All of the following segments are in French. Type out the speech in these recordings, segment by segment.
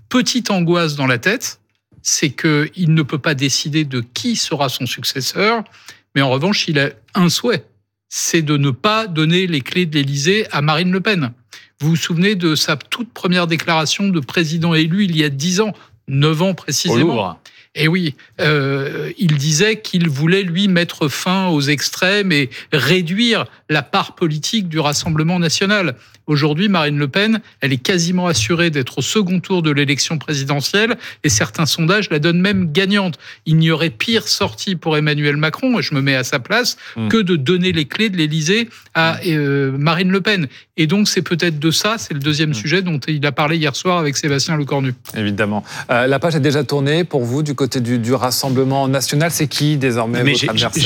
petite angoisse dans la tête, c'est qu'il ne peut pas décider de qui sera son successeur, mais en revanche, il a un souhait, c'est de ne pas donner les clés de l'Élysée à Marine Le Pen. Vous vous souvenez de sa toute première déclaration de président élu il y a 10 ans, 9 ans précisément. Au Louvre. Et oui, il disait qu'il voulait, lui, mettre fin aux extrêmes et réduire la part politique du Rassemblement national. Aujourd'hui, Marine Le Pen, elle est quasiment assurée d'être au second tour de l'élection présidentielle et certains sondages la donnent même gagnante. Il n'y aurait pire sortie pour Emmanuel Macron, et je me mets à sa place, que de donner les clés de l'Élysée à Marine Le Pen. Et donc, c'est peut-être de ça, c'est le deuxième sujet dont il a parlé hier soir avec Sébastien Lecornu. Évidemment. La page est déjà tournée pour vous du côté du Rassemblement national. C'est qui désormais votre adversaire ?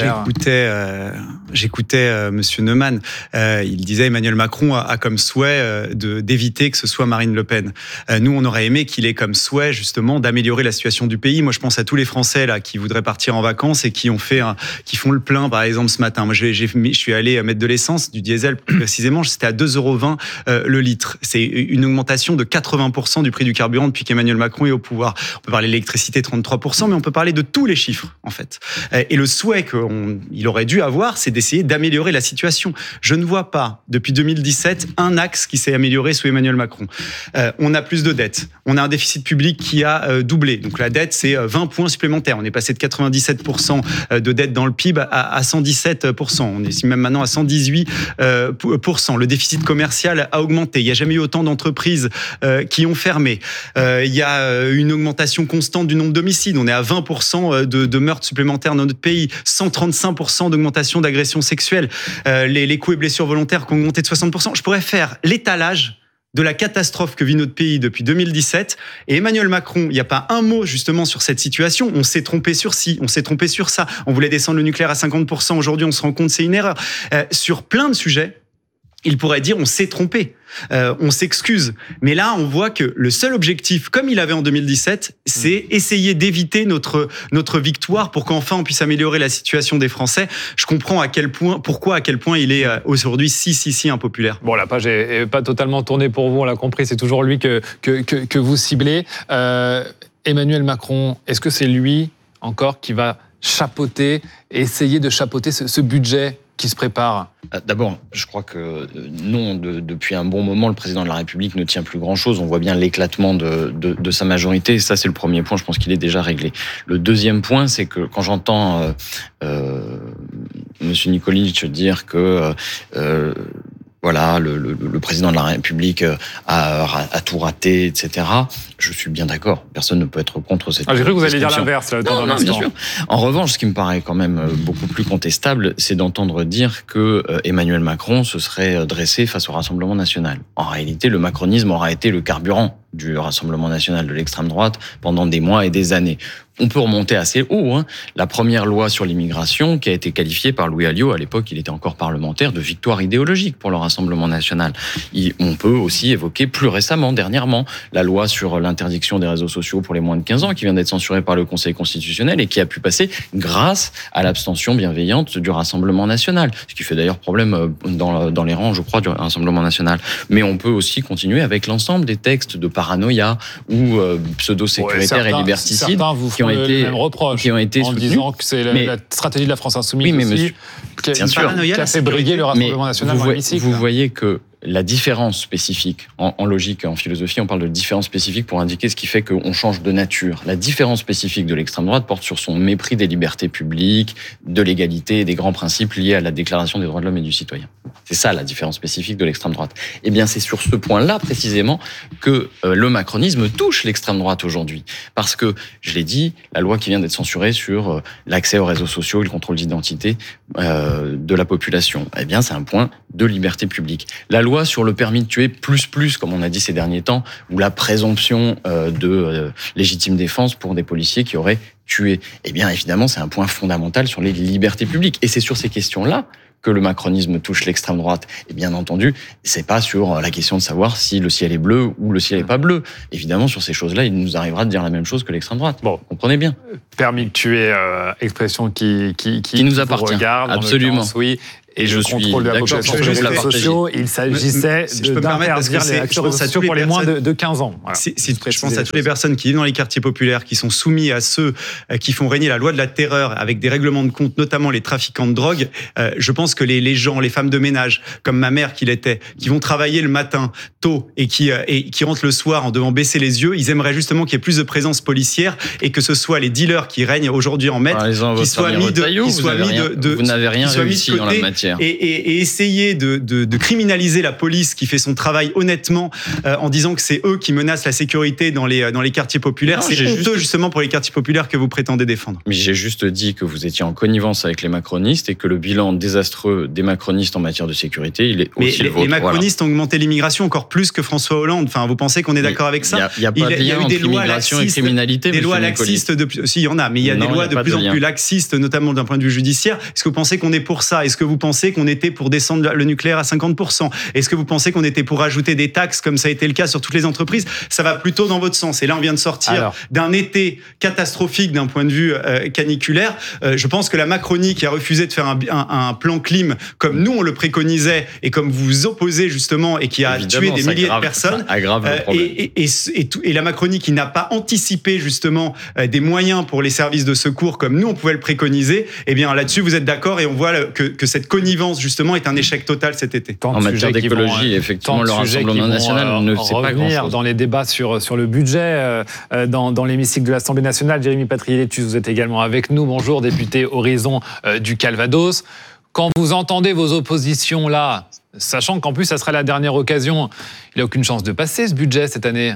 J'écoutais Monsieur Neumann. Il disait Emmanuel Macron a comme souhait d'éviter que ce soit Marine Le Pen. Nous, on aurait aimé qu'il ait comme souhait justement d'améliorer la situation du pays. Moi, je pense à tous les Français là qui voudraient partir en vacances et qui font le plein, par exemple, ce matin. Moi, je suis allé mettre de l'essence, du diesel plus précisément. C'était à 2,20 € le litre. C'est une augmentation de 80% du prix du carburant depuis qu'Emmanuel Macron est au pouvoir. On peut parler de l'électricité, 33%, mais on peut parler de tous les chiffres, en fait. Et le souhait qu'il aurait dû avoir, c'est d'essayer d'améliorer la situation. Je ne vois pas, depuis 2017, un axe qui s'est amélioré sous Emmanuel Macron. On a plus de dettes. On a un déficit public qui a doublé. Donc la dette, c'est 20 points supplémentaires. On est passé de 97% de dette dans le PIB à 117%. On est ici même maintenant à 118%. Le déficit commercial a augmenté. Il n'y a jamais eu autant d'entreprises qui ont fermé. Il y a une augmentation constante du nombre d'homicides. On est à 20% de meurtres supplémentaires dans notre pays. 135% d'augmentation d'agressions sexuelles. Les coups et blessures volontaires qui ont augmenté de 60%. Je pourrais faire l'étalage de la catastrophe que vit notre pays depuis 2017. Et Emmanuel Macron, il n'y a pas un mot justement sur cette situation. On s'est trompé sur ci, on s'est trompé sur ça. On voulait descendre le nucléaire à 50%. Aujourd'hui, on se rend compte que c'est une erreur. Sur plein de sujets, il pourrait dire on s'est trompé, on s'excuse. Mais là, on voit que le seul objectif, comme il avait en 2017, c'est essayer d'éviter notre victoire pour qu'enfin on puisse améliorer la situation des Français. Je comprends à quel point il est aujourd'hui si impopulaire. Bon, la page est pas totalement tournée pour vous, on l'a compris, c'est toujours lui que vous ciblez. Emmanuel Macron, est-ce que c'est lui encore qui va essayer de chapeauter ce budget qui se prépare? D'abord, je crois que non, depuis un bon moment, le président de la République ne tient plus grand-chose. On voit bien l'éclatement de sa majorité. Ça, c'est le premier point. Je pense qu'il est déjà réglé. Le deuxième point, c'est que quand j'entends Monsieur Nikolić dire que voilà, le président de la République a tout raté, etc. Je suis bien d'accord. Personne ne peut être contre cette. J'ai cru que vous alliez dire l'inverse. Non, bien sûr. En revanche, ce qui me paraît quand même beaucoup plus contestable, c'est d'entendre dire que Emmanuel Macron se serait dressé face au Rassemblement national. En réalité, le macronisme aura été le carburant du Rassemblement national de l'extrême droite pendant des mois et des années. On peut remonter assez haut. La première loi sur l'immigration qui a été qualifiée par Louis Alliot, à l'époque il était encore parlementaire, de victoire idéologique pour le Rassemblement national. On peut aussi évoquer plus récemment, dernièrement, la loi sur l'interdiction des réseaux sociaux pour les moins de 15 ans qui vient d'être censurée par le Conseil constitutionnel et qui a pu passer grâce à l'abstention bienveillante du Rassemblement national. Ce qui fait d'ailleurs problème dans les rangs, je crois, du Rassemblement national. Mais on peut aussi continuer avec l'ensemble des textes de paranoïa ou pseudo-sécuritaires et liberticides qui ont été en soutenus. Disant que c'est la stratégie de la France insoumise qui a fait briguer le Rassemblement national dans l'hémicycle. Vous voyez que la différence spécifique, en logique et en philosophie, on parle de différence spécifique pour indiquer ce qui fait qu'on change de nature. La différence spécifique de l'extrême droite porte sur son mépris des libertés publiques, de l'égalité et des grands principes liés à la Déclaration des droits de l'homme et du citoyen. C'est ça la différence spécifique de l'extrême droite. Eh bien, c'est sur ce point-là précisément que le macronisme touche l'extrême droite aujourd'hui. Parce que, je l'ai dit, la loi qui vient d'être censurée sur l'accès aux réseaux sociaux et le contrôle d'identité de la population, eh bien, c'est un point de liberté publique. La loi sur le permis de tuer plus, comme on a dit ces derniers temps, ou la présomption de légitime défense pour des policiers qui auraient tué. Eh bien, évidemment, c'est un point fondamental sur les libertés publiques. Et c'est sur ces questions-là que le macronisme touche l'extrême droite. Et bien entendu, c'est pas sur la question de savoir si le ciel est bleu ou le ciel est pas bleu. Évidemment, sur ces choses-là, il nous arrivera de dire la même chose que l'extrême droite. Bon, comprenez bien. Permis de tuer, expression qui nous appartient. Regarde, absolument. Oui. et je le suis contrôle de la d'accord, population je sur les vous la réseaux partage. sociaux, il s'agissait d'interdire les réseaux sociaux pour les moins de 15 ans. Voilà. Je pense à toutes les personnes qui vivent dans les quartiers populaires, qui sont soumis à ceux qui font régner la loi de la terreur avec des règlements de compte, notamment les trafiquants de drogue. Je pense que les gens, les femmes de ménage, comme ma mère qui l'était, qui vont travailler le matin tôt et qui rentrent le soir en devant baisser les yeux, ils aimeraient justement qu'il y ait plus de présence policière et que ce soit les dealers qui règnent aujourd'hui en maître, qui soient mis vous n'avez rien réussi dans la matière. Et essayer de criminaliser la police qui fait son travail honnêtement en disant que c'est eux qui menacent la sécurité dans les quartiers populaires. Non, c'est honteux justement pour les quartiers populaires que vous prétendez défendre. Mais j'ai juste dit que vous étiez en connivence avec les macronistes et que le bilan désastreux des macronistes en matière de sécurité, il est aussi le vôtre. Les macronistes ont augmenté l'immigration encore plus que François Hollande. Enfin, vous pensez qu'on est d'accord avec ça? Il n'y a pas de lien entre immigration et criminalité. Des lois laxistes, si, il y en a, mais il y a des lois de plus en plus laxistes, notamment d'un point de vue judiciaire. Est-ce que vous pensez qu'on est pour ça? Est-ce que vous pensez qu'on était pour descendre le nucléaire à 50%? Est-ce que vous pensez qu'on était pour ajouter des taxes, comme ça a été le cas sur toutes les entreprises? Ça va plutôt dans votre sens. Et là, on vient de sortir d'un été catastrophique d'un point de vue caniculaire. Je pense que la Macronie, qui a refusé de faire un plan clim comme nous on le préconisait et comme vous vous opposez justement et qui a tué des milliers de personnes, ça aggrave le problème. Et la Macronie qui n'a pas anticipé justement des moyens pour les services de secours comme nous on pouvait le préconiser, eh bien là-dessus vous êtes d'accord et on voit que cette connivence justement est un échec total cet été. En matière d'écologie, effectivement, le Rassemblement national ne sait pas grand-chose. Dans les débats sur le budget, dans l'hémicycle de l'Assemblée nationale, Jérémy Patrielletus, vous êtes également avec nous. Bonjour, député Horizon du Calvados. Quand vous entendez vos oppositions là, sachant qu'en plus ça sera la dernière occasion, il n'a aucune chance de passer ce budget cette année.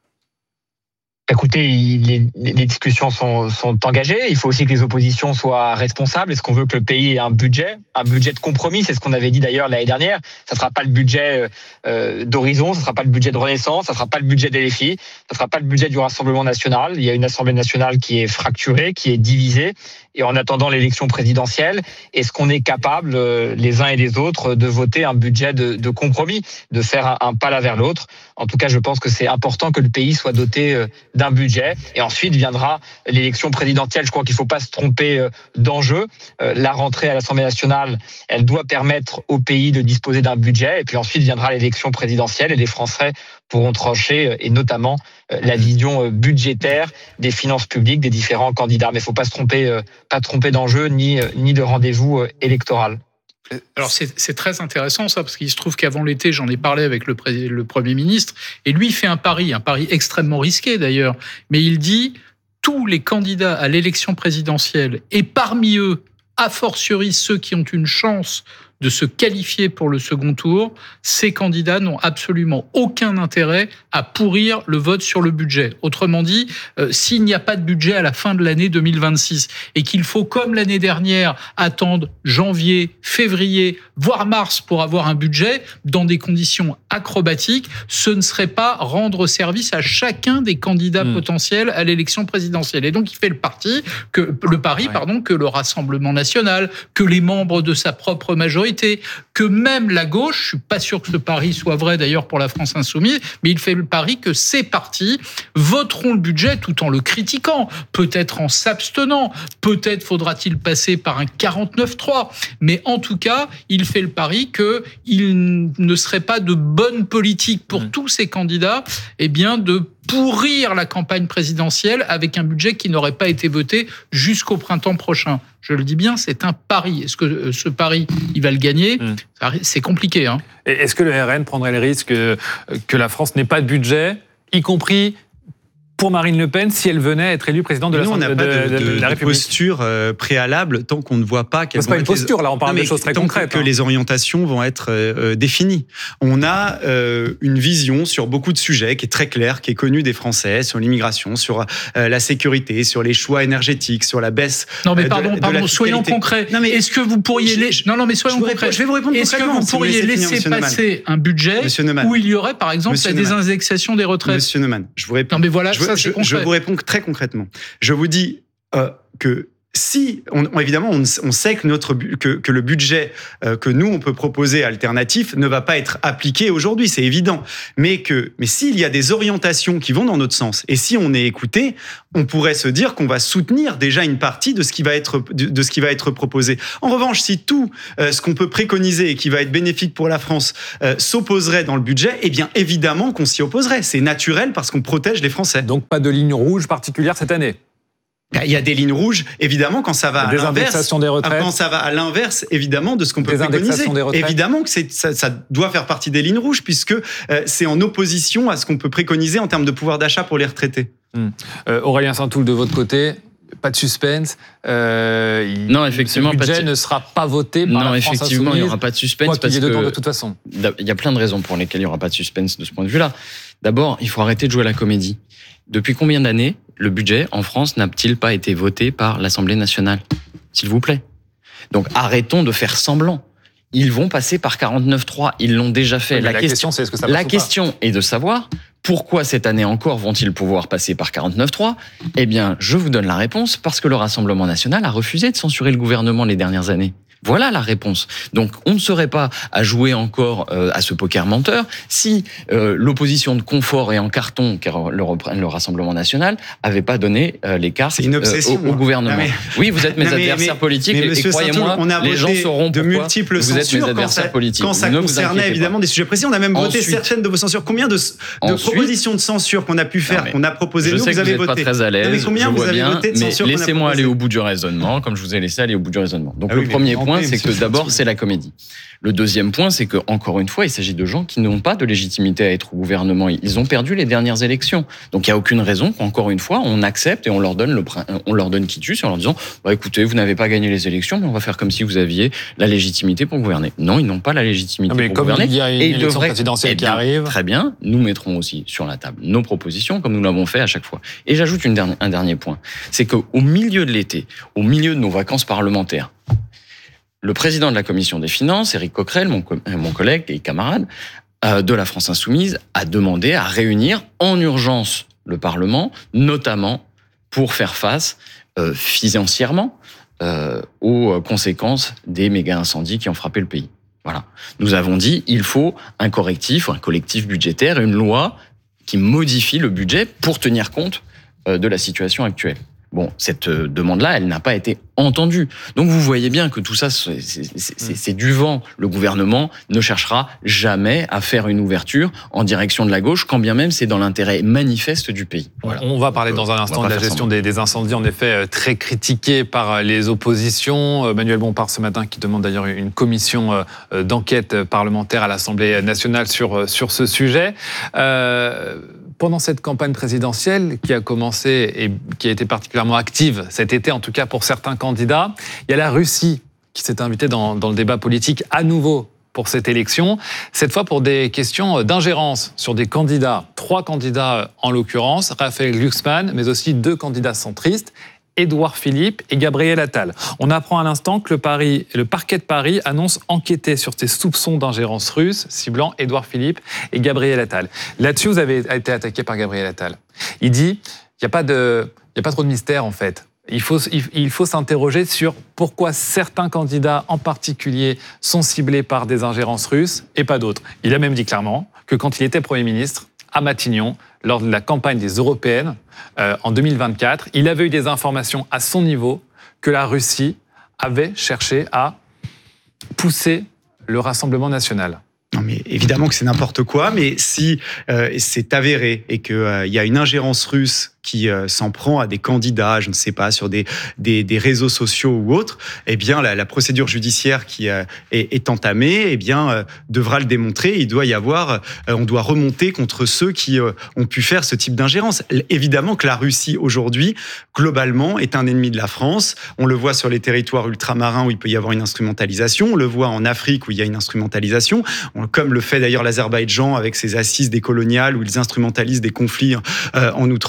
Écoutez, les discussions sont engagées. Il faut aussi que les oppositions soient responsables. Est-ce qu'on veut que le pays ait un budget de compromis? C'est ce qu'on avait dit d'ailleurs l'année dernière. Ça ne sera pas le budget d'Horizon, ça ne sera pas le budget de Renaissance, ça ne sera pas le budget des LFI, ça ne sera pas le budget du Rassemblement national. Il y a une Assemblée nationale qui est fracturée, qui est divisée. Et en attendant l'élection présidentielle, est-ce qu'on est capable, les uns et les autres, de voter un budget de compromis, de faire un pas l'un vers l'autre? En tout cas, je pense que c'est important que le pays soit doté d'un budget. Et ensuite viendra l'élection présidentielle. Je crois qu'il ne faut pas se tromper d'enjeu. La rentrée à l'Assemblée nationale, elle doit permettre au pays de disposer d'un budget. Et puis ensuite viendra l'élection présidentielle et les Français pourront trancher, et notamment la vision budgétaire des finances publiques des différents candidats. Mais il ne faut pas se tromper d'enjeu ni de rendez-vous électoral. Alors c'est très intéressant ça, parce qu'il se trouve qu'avant l'été, j'en ai parlé avec le Premier ministre, et lui il fait un pari extrêmement risqué d'ailleurs, mais il dit tous les candidats à l'élection présidentielle, et parmi eux, a fortiori ceux qui ont une chance de se qualifier pour le second tour, ces candidats n'ont absolument aucun intérêt à pourrir le vote sur le budget. Autrement dit, s'il n'y a pas de budget à la fin de l'année 2026 et qu'il faut, comme l'année dernière, attendre janvier, février, voire mars pour avoir un budget dans des conditions acrobatiques, ce ne serait pas rendre service à chacun des candidats potentiels à l'élection présidentielle. Et donc, il fait le pari que le Rassemblement national, que les membres de sa propre majorité, que même la gauche, je suis pas sûr que ce pari soit vrai d'ailleurs pour la France insoumise, mais il fait le pari que ces partis voteront le budget tout en le critiquant, peut-être en s'abstenant, peut-être faudra-t-il passer par un 49-3, mais en tout cas, il fait le pari qu'il ne serait pas de bonne politique pour tous ces candidats, eh bien de pourrir la campagne présidentielle avec un budget qui n'aurait pas été voté jusqu'au printemps prochain. Je le dis bien, c'est un pari. Est-ce que ce pari, il va le gagner? C'est compliqué. Hein. Et est-ce que le RN prendrait le risque que la France n'ait pas de budget, y compris pour Marine Le Pen, si elle venait à être élue présidente de la République? On n'a pas de posture préalable tant qu'on ne voit pas quelles vont être... C'est pas une posture, là, on parle de choses très concrètes. Que les orientations vont être définies. On a une vision sur beaucoup de sujets qui est très claire, qui est connue des Français, sur l'immigration, sur la sécurité, sur les choix énergétiques, sur la baisse pardon, soyons concrets. Non, mais est-ce que vous pourriez... soyons concrets. Je vais vous répondre concrètement. Est-ce que vous pourriez laisser passer un budget où il y aurait, par exemple, la désindexation des retraites? Monsieur Neumann, je vous réponds. Non, mais voilà, je vous réponds très concrètement. Je vous dis que si, évidemment, on sait que le budget que nous, on peut proposer alternatif ne va pas être appliqué aujourd'hui, c'est évident. Mais s'il y a des orientations qui vont dans notre sens, et si on est écouté, on pourrait se dire qu'on va soutenir déjà une partie de ce qui va être proposé. En revanche, si tout ce qu'on peut préconiser et qui va être bénéfique pour la France s'opposerait dans le budget, eh bien évidemment qu'on s'y opposerait. C'est naturel parce qu'on protège les Français. Donc pas de ligne rouge particulière cette année. Il y a des lignes rouges, évidemment, quand ça va à l'inverse. Des retraites. Quand ça va à l'inverse, évidemment, de ce qu'on peut préconiser. Évidemment que ça doit faire partie des lignes rouges, puisque c'est en opposition à ce qu'on peut préconiser en termes de pouvoir d'achat pour les retraités. Aurélien Saint-Toul, de votre côté, pas de suspense. Non, effectivement, ce budget ne sera pas voté par la France Insoumise. Il n'y aura pas de suspense parce que de toute façon. Il y a plein de raisons pour lesquelles il n'y aura pas de suspense de ce point de vue-là. D'abord, il faut arrêter de jouer à la comédie. Depuis combien d'années le budget en France n'a-t-il pas été voté par l'Assemblée nationale ? S'il vous plaît. Donc arrêtons de faire semblant. Ils vont passer par 49.3. Ils l'ont déjà fait. La question, c'est est-ce que ça passe La question est de savoir pourquoi cette année encore vont-ils pouvoir passer par 49.3 ? Eh bien, je vous donne la réponse. Parce que le Rassemblement national a refusé de censurer le gouvernement les dernières années. Voilà la réponse. Donc, on ne serait pas à jouer encore à ce poker menteur si l'opposition de confort et en carton, car le Rassemblement national, avait pas donné les cartes au gouvernement. Oui, vous êtes mes adversaires politiques et croyez-moi, les gens sauront de pourquoi multiples vous êtes mes adversaires politiques. Quand ça concernait évidemment des sujets précis, on a même voté certaines de vos censures. Combien de propositions de censure qu'on a pu faire, qu'on a proposées, vous avez voté ? Je sais que vous n'êtes pas très à l'aise, combien vous avez voté de censure ? Laissez-moi aller au bout du raisonnement, comme je vous ai laissé aller au bout du raisonnement. Donc le premier point, c'est que d'abord, c'est la comédie. Le deuxième point, c'est que, encore une fois, il s'agit de gens qui n'ont pas de légitimité à être au gouvernement. Ils ont perdu les dernières élections. Donc, il n'y a aucune raison qu'encore une fois, on accepte et on leur donne quitus en leur disant, écoutez, vous n'avez pas gagné les élections, mais on va faire comme si vous aviez la légitimité pour gouverner. Non, ils n'ont pas la légitimité pour gouverner. Il y a une élection présidentielle qui arrive. Très bien. Nous mettrons aussi sur la table nos propositions, comme nous l'avons fait à chaque fois. Et j'ajoute un dernier point. C'est qu'au milieu de l'été, au milieu de nos vacances parlementaires, le président de la commission des finances, Éric Coquerel, mon collègue et camarade de la France Insoumise, a demandé à réunir en urgence le Parlement, notamment pour faire face financièrement aux conséquences des méga-incendies qui ont frappé le pays. Voilà. Nous avons dit il faut un correctif, un collectif budgétaire, une loi qui modifie le budget pour tenir compte de la situation actuelle. Bon, cette demande-là, elle n'a pas été entendue. Donc vous voyez bien que tout ça, c'est du vent. Le gouvernement ne cherchera jamais à faire une ouverture en direction de la gauche, quand bien même c'est dans l'intérêt manifeste du pays. Voilà. On va parler dans un instant de la gestion des incendies, en effet très critiquée par les oppositions. Manuel Bompard ce matin qui demande d'ailleurs une commission d'enquête parlementaire à l'Assemblée nationale sur ce sujet. Pendant cette campagne présidentielle qui a commencé et qui a été particulièrement active cet été, en tout cas pour certains candidats, il y a la Russie qui s'est invitée dans le débat politique à nouveau pour cette élection, cette fois pour des questions d'ingérence sur des candidats, 3 candidats en l'occurrence, Raphaël Glucksmann, mais aussi 2 candidats centristes, Édouard Philippe et Gabriel Attal. On apprend à l'instant que le parquet de Paris annonce enquêter sur ces soupçons d'ingérence russe, ciblant Édouard Philippe et Gabriel Attal. Là-dessus, vous avez été attaqué par Gabriel Attal. Il dit, il n'y a pas trop de mystère en fait. Il faut s'interroger sur pourquoi certains candidats en particulier sont ciblés par des ingérences russes et pas d'autres. Il a même dit clairement que quand il était Premier ministre, à Matignon, lors de la campagne des Européennes en 2024, il avait eu des informations à son niveau que la Russie avait cherché à pousser le Rassemblement national. Non, mais évidemment que c'est n'importe quoi, mais si c'est avéré et qu'il y a une ingérence russe qui s'en prend à des candidats, je ne sais pas, sur des réseaux sociaux ou autres, eh bien, la procédure judiciaire qui est entamée, eh bien, devra le démontrer. Il doit y avoir, on doit remonter contre ceux qui ont pu faire ce type d'ingérence. Évidemment que la Russie, aujourd'hui, globalement, est un ennemi de la France. On le voit sur les territoires ultramarins où il peut y avoir une instrumentalisation. On le voit en Afrique où il y a une instrumentalisation. Comme le fait d'ailleurs l'Azerbaïdjan avec ses assises décoloniales où ils instrumentalisent des conflits en Outre-mer.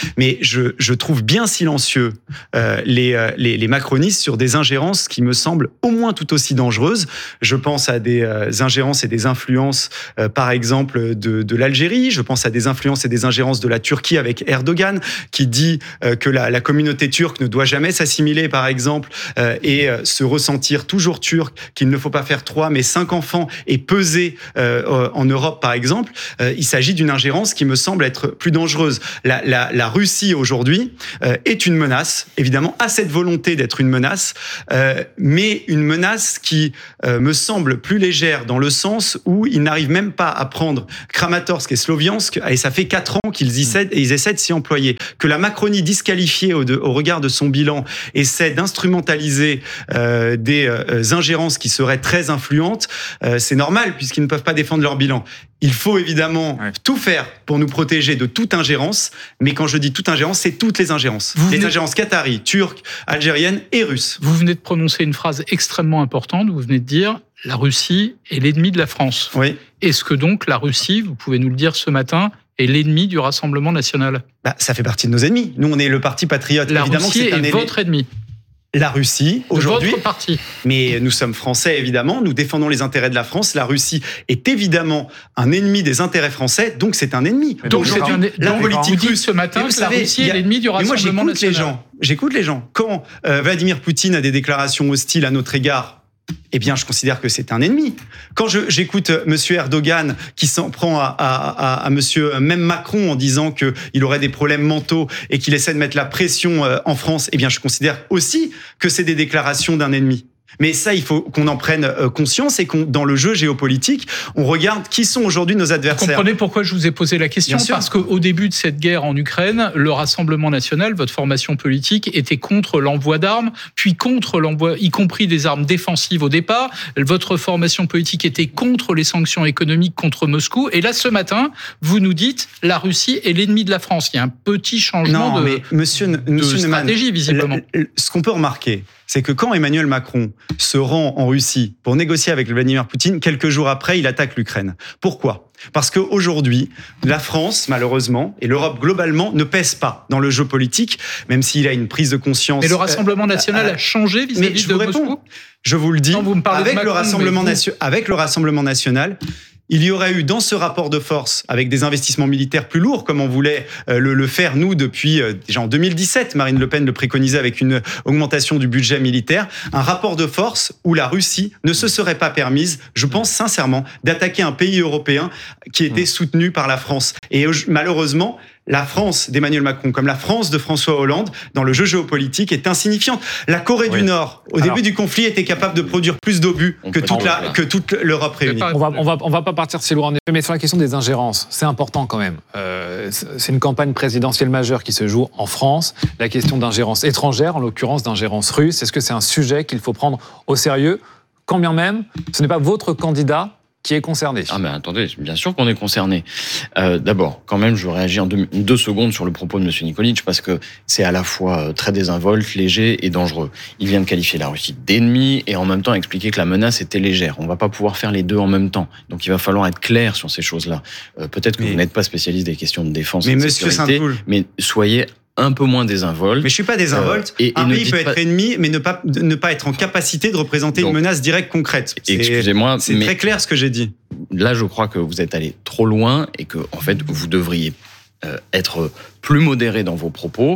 Mais je trouve bien silencieux les macronistes sur des ingérences qui me semblent au moins tout aussi dangereuses. Je pense à des ingérences et des influences, par exemple, de l'Algérie. Je pense à des influences et des ingérences de la Turquie avec Erdogan, qui dit que la communauté turque ne doit jamais s'assimiler, par exemple, et se ressentir toujours turc, qu'il ne faut pas faire 3 mais 5 enfants et peser en Europe, par exemple. Il s'agit d'une ingérence qui me semble être plus dangereuse. La Russie, aujourd'hui, est une menace, évidemment, a cette volonté d'être une menace, mais une menace qui me semble plus légère dans le sens où ils n'arrivent même pas à prendre Kramatorsk et Sloviansk, et ça fait 4 ans qu'ils ils essaient de s'y employer. Que la Macronie, disqualifiée au regard de son bilan, essaie d'instrumentaliser des ingérences qui seraient très influentes, c'est normal puisqu'ils ne peuvent pas défendre leur bilan. Il faut évidemment tout faire pour nous protéger de toute ingérence, mais quand je dis toute ingérence, c'est toutes les ingérences. Les ingérences qataries, turques, algériennes et russes. Vous venez de prononcer une phrase extrêmement importante, vous venez de dire « la Russie est l'ennemi de la France ». Oui. Est-ce que donc la Russie, vous pouvez nous le dire ce matin, est l'ennemi du Rassemblement national ? Ça fait partie de nos ennemis. Nous, on est le parti patriote. La évidemment Russie est votre ennemi. La Russie, aujourd'hui, votre parti. Mais nous sommes français, évidemment, nous défendons les intérêts de la France. La Russie est évidemment un ennemi des intérêts français, donc c'est un ennemi. Donc la politique russe ce matin, la Russie est l'ennemi du Rassemblement national. J'écoute les gens. Quand Vladimir Poutine a des déclarations hostiles à notre égard, eh bien, je considère que c'est un ennemi. Quand j'écoute M. Erdogan qui s'en prend à même Macron en disant qu'il aurait des problèmes mentaux et qu'il essaie de mettre la pression en France, eh bien, je considère aussi que c'est des déclarations d'un ennemi. Mais ça, il faut qu'on en prenne conscience et qu'on, dans le jeu géopolitique, on regarde qui sont aujourd'hui nos adversaires. Vous comprenez pourquoi je vous ai posé la question ? Parce qu'au début de cette guerre en Ukraine, le Rassemblement national, votre formation politique, était contre l'envoi d'armes, puis contre l'envoi, y compris des armes défensives au départ. Votre formation politique était contre les sanctions économiques contre Moscou. Et là, ce matin, vous nous dites la Russie est l'ennemi de la France. Il y a un petit changement de stratégie, visiblement. Ce qu'on peut remarquer, c'est que quand Emmanuel Macron se rend en Russie pour négocier avec Vladimir Poutine, quelques jours après, il attaque l'Ukraine. Pourquoi ? Parce qu'aujourd'hui, la France, malheureusement, et l'Europe globalement, ne pèsent pas dans le jeu politique, même s'il a une prise de conscience. Mais le Rassemblement national a changé vis-à-vis de Moscou ? Je vous le dis, non, vous me parlez avec le Rassemblement national, il y aurait eu dans ce rapport de force, avec des investissements militaires plus lourds, comme on voulait le faire, nous, depuis déjà en 2017, Marine Le Pen le préconisait avec une augmentation du budget militaire, un rapport de force où la Russie ne se serait pas permise, je pense sincèrement, d'attaquer un pays européen qui était soutenu par la France. Et malheureusement, la France d'Emmanuel Macron, comme la France de François Hollande, dans le jeu géopolitique, est insignifiante. La Corée du Nord, au début du conflit, était capable de produire plus d'obus que toute l'Europe réunie. On va pas partir si loin, en effet, mais sur la question des ingérences, c'est important quand même. C'est une campagne présidentielle majeure qui se joue en France. La question d'ingérence étrangère, en l'occurrence d'ingérence russe, est-ce que c'est un sujet qu'il faut prendre au sérieux, quand bien même ce n'est pas votre candidat qui est concerné? Ah mais attendez, bien sûr qu'on est concerné. D'abord, quand même, je veux réagir en deux secondes sur le propos de M. Nikolic, parce que c'est à la fois très désinvolte, léger et dangereux. Il vient de qualifier la Russie d'ennemi et en même temps expliquer que la menace était légère. On ne va pas pouvoir faire les deux en même temps. Donc il va falloir être clair sur ces choses-là. Peut-être que vous n'êtes pas spécialiste des questions de défense et de sécurité, mais soyez un peu moins désinvolte. Mais je suis pas désinvolte. Un pays peut être ennemi, mais ne pas être en capacité de représenter une menace directe concrète. Excusez-moi, c'est très clair ce que j'ai dit. Là, je crois que vous êtes allé trop loin et que, en fait, vous devriez être plus modéré dans vos propos.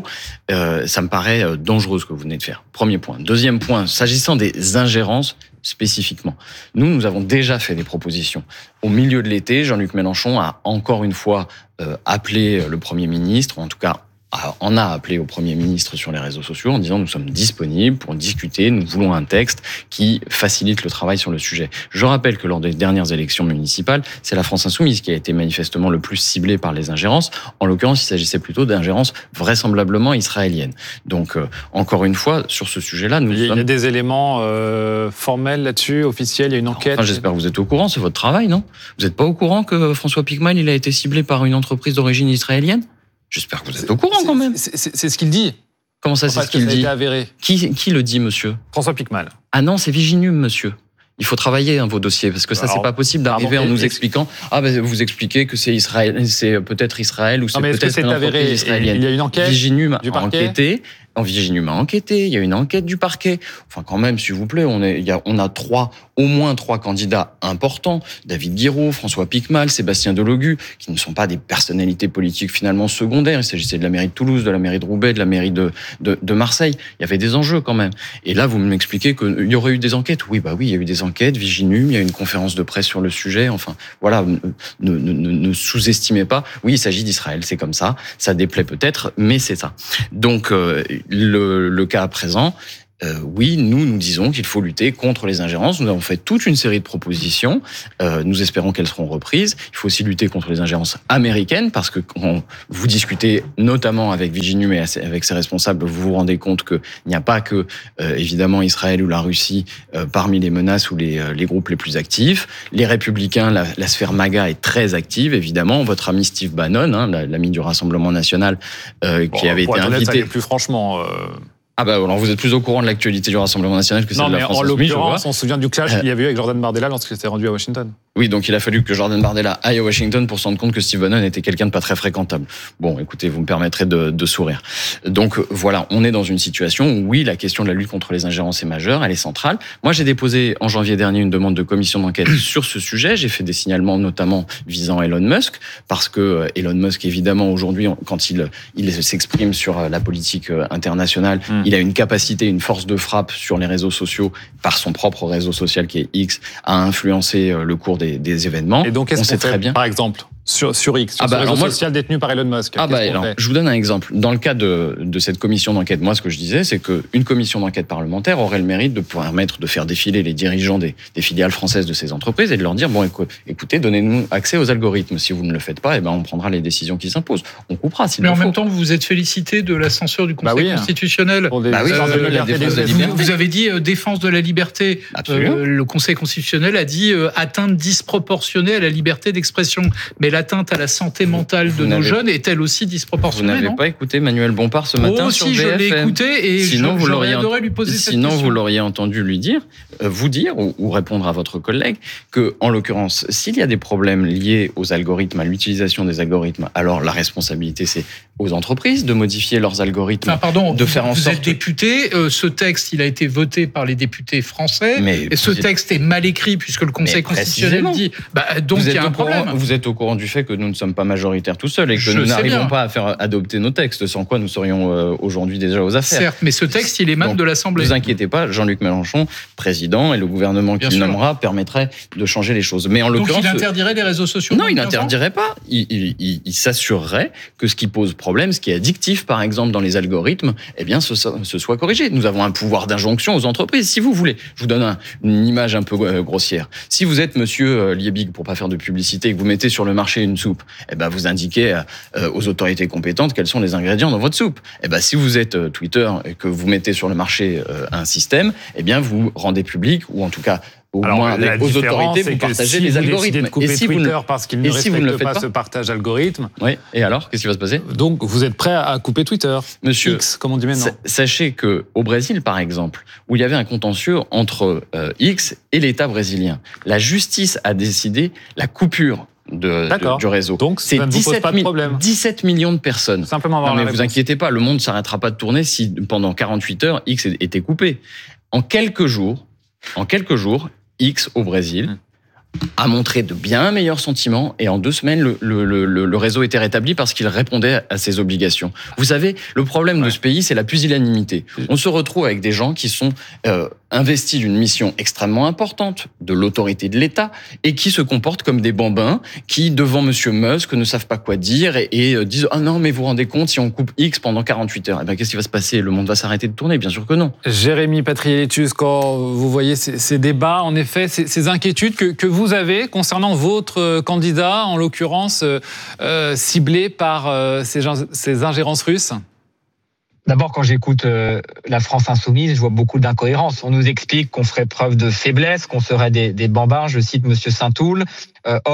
Ça me paraît dangereux ce que vous venez de faire. Premier point. Deuxième point, s'agissant des ingérences spécifiquement. Nous avons déjà fait des propositions. Au milieu de l'été, Jean-Luc Mélenchon a encore une fois appelé le Premier ministre, en tout cas, on a appelé au Premier ministre sur les réseaux sociaux en disant nous sommes disponibles pour discuter, nous voulons un texte qui facilite le travail sur le sujet. Je rappelle que lors des dernières élections municipales, c'est la France Insoumise qui a été manifestement le plus ciblée par les ingérences. En l'occurrence, il s'agissait plutôt d'ingérences vraisemblablement israéliennes. Donc, encore une fois, sur ce sujet-là, il y a des éléments formels là-dessus, officiels, il y a une enquête. Enfin, j'espère que vous êtes au courant, c'est votre travail, non ? Vous n'êtes pas au courant que François Pickman, il a été ciblé par une entreprise d'origine israélienne ? J'espère que vous êtes au courant quand même. C'est ce qu'il dit. Comment ça, c'est ce qu'il dit ? Avéré. Qui le dit, monsieur ? François Pickman. Ah non, c'est Viginum, monsieur. Il faut travailler vos dossiers parce que ça, c'est pas possible d'arriver en nous expliquant vous expliquez que c'est Israël, c'est peut-être Israël ou c'est peut-être une entreprise israélienne. Il y a une enquête Viginum du a parquet. enquêté. Viginum a enquêté, il y a une enquête du parquet. Enfin, quand même, s'il vous plaît, on a au moins trois candidats importants. David Guiraud, François Picmal, Sébastien Delogu, qui ne sont pas des personnalités politiques finalement secondaires. Il s'agissait de la mairie de Toulouse, de la mairie de Roubaix, de la mairie de Marseille. Il y avait des enjeux quand même. Et là, vous m'expliquez qu'il y aurait eu des enquêtes. Oui, il y a eu des enquêtes, Viginum, il y a eu une conférence de presse sur le sujet. Enfin, voilà, ne sous-estimez pas. Oui, il s'agit d'Israël, c'est comme ça. Ça déplaît peut-être, mais c'est ça. Donc, le cas à présent, oui, nous disons qu'il faut lutter contre les ingérences. Nous avons fait toute une série de propositions. Nous espérons qu'elles seront reprises. Il faut aussi lutter contre les ingérences américaines parce que quand vous discutez notamment avec Viginum et avec ses responsables, vous vous rendez compte qu'il n'y a pas que, évidemment, Israël ou la Russie parmi les menaces ou les groupes les plus actifs. Les Républicains, la sphère MAGA est très active, évidemment. Votre ami Steve Bannon, l'ami du Rassemblement National, qui avait été invité... Plus franchement... alors vous êtes plus au courant de l'actualité du Rassemblement National que celle de la France Insoumise. En l'occurrence, on se souvient du clash qu'il y avait eu avec Jordan Bardella lorsqu'il s'était rendu à Washington. Oui, donc il a fallu que Jordan Bardella aille à Washington pour se rendre compte que Steve Bannon était quelqu'un de pas très fréquentable. Bon, écoutez, vous me permettrez de sourire. Donc voilà, on est dans une situation où oui, la question de la lutte contre les ingérences est majeure, elle est centrale. Moi, j'ai déposé en janvier dernier une demande de commission d'enquête sur ce sujet. J'ai fait des signalements notamment visant Elon Musk, parce que Elon Musk, évidemment, aujourd'hui, quand il s'exprime sur la politique internationale, il a une capacité, une force de frappe sur les réseaux sociaux, par son propre réseau social qui est X, à influencer le cours des événements. Et donc, qu'est-ce qu'on fait, par exemple, sur X, sur ce réseau social détenu par Elon Musk? Je vous donne un exemple. Dans le cas de cette commission d'enquête, moi, ce que je disais, c'est qu'une commission d'enquête parlementaire aurait le mérite de permettre de faire défiler les dirigeants des filiales françaises de ces entreprises et de leur dire, écoutez, donnez-nous accès aux algorithmes. Si vous ne le faites pas, on prendra les décisions qui s'imposent. On coupera s'il le faut. Mais en même temps, vous vous êtes félicité de la censure du Conseil constitutionnel. Vous avez dit défense de la liberté. Le Conseil constitutionnel a dit atteinte disproportionnée à la liberté d'expression. Mais l'atteinte à la santé mentale de nos jeunes est-elle aussi disproportionnée? Vous n'avez pas écouté Manuel Bompard ce matin sur BFM? Je l'ai écouté et j'aurais adoré lui poser cette question. Sinon, vous l'auriez entendu lui dire, ou répondre à votre collègue, que, en l'occurrence, s'il y a des problèmes liés aux algorithmes, à l'utilisation des algorithmes, alors la responsabilité, c'est aux entreprises de modifier leurs algorithmes, de faire en sorte... Vous êtes député, ce texte, il a été voté par les députés français, et ce texte est mal écrit puisque le Conseil constitutionnel dit... donc il y a un problème. Vous êtes au courant du fait que nous ne sommes pas majoritaires tout seuls et que nous n'arrivons pas à faire adopter nos textes, sans quoi nous serions aujourd'hui déjà aux affaires. Certes, mais ce texte, il émane de l'Assemblée. Ne vous inquiétez pas, Jean-Luc Mélenchon, président, et le gouvernement qu'il nommera permettrait de changer les choses. Mais en l'occurrence, donc il interdirait les réseaux sociaux? Non, il n'interdirait pas. Il s'assurerait que ce qui pose problème, ce qui est addictif, par exemple, dans les algorithmes, ce soit corrigé. Nous avons un pouvoir d'injonction aux entreprises. Si vous voulez, je vous donne une image un peu grossière. Si vous êtes monsieur Liebig, pour pas faire de publicité, et que vous mettez sur le marché une soupe, vous indiquez aux autorités compétentes quels sont les ingrédients dans votre soupe. Si vous êtes Twitter et que vous mettez sur le marché un système, vous rendez public, ou en tout cas moins aux autorités, vous partagez les algorithmes. Et si vous ne parce qu'il ne respecte pas ce partage d'algorithme, et alors, qu'est-ce qui va se passer? Donc vous êtes prêt à couper Twitter, Monsieur, X, comme on dit maintenant. Sachez que au Brésil, par exemple, où il y avait un contentieux entre X et l'État brésilien, la justice a décidé la coupure du réseau. Donc, c'est 17 millions de personnes. Simplement mais vous inquiétez pas, le monde ne s'arrêtera pas de tourner si pendant 48 heures, X était coupé. En quelques jours, X au Brésil a montré de bien meilleurs sentiments et en 2 semaines, le réseau était rétabli parce qu'il répondait à ses obligations. Vous savez, le problème de ce pays, c'est la pusillanimité. On se retrouve avec des gens qui sont investis d'une mission extrêmement importante de l'autorité de l'État et qui se comportent comme des bambins qui, devant Monsieur Musk, ne savent pas quoi dire et disent « Ah non, mais vous vous rendez compte, si on coupe X pendant 48 heures, qu'est-ce qui va se passer? Le monde va s'arrêter de tourner ?» Bien sûr que non. Jérémy Patriélétus, quand vous voyez ces débats, en effet, ces inquiétudes que vous avez concernant votre candidat, en l'occurrence ciblé par ces ingérences russes? D'abord, quand j'écoute la France Insoumise, je vois beaucoup d'incohérences. On nous explique qu'on ferait preuve de faiblesse, qu'on serait des bambins, je cite Monsieur Saint-Toul. Or,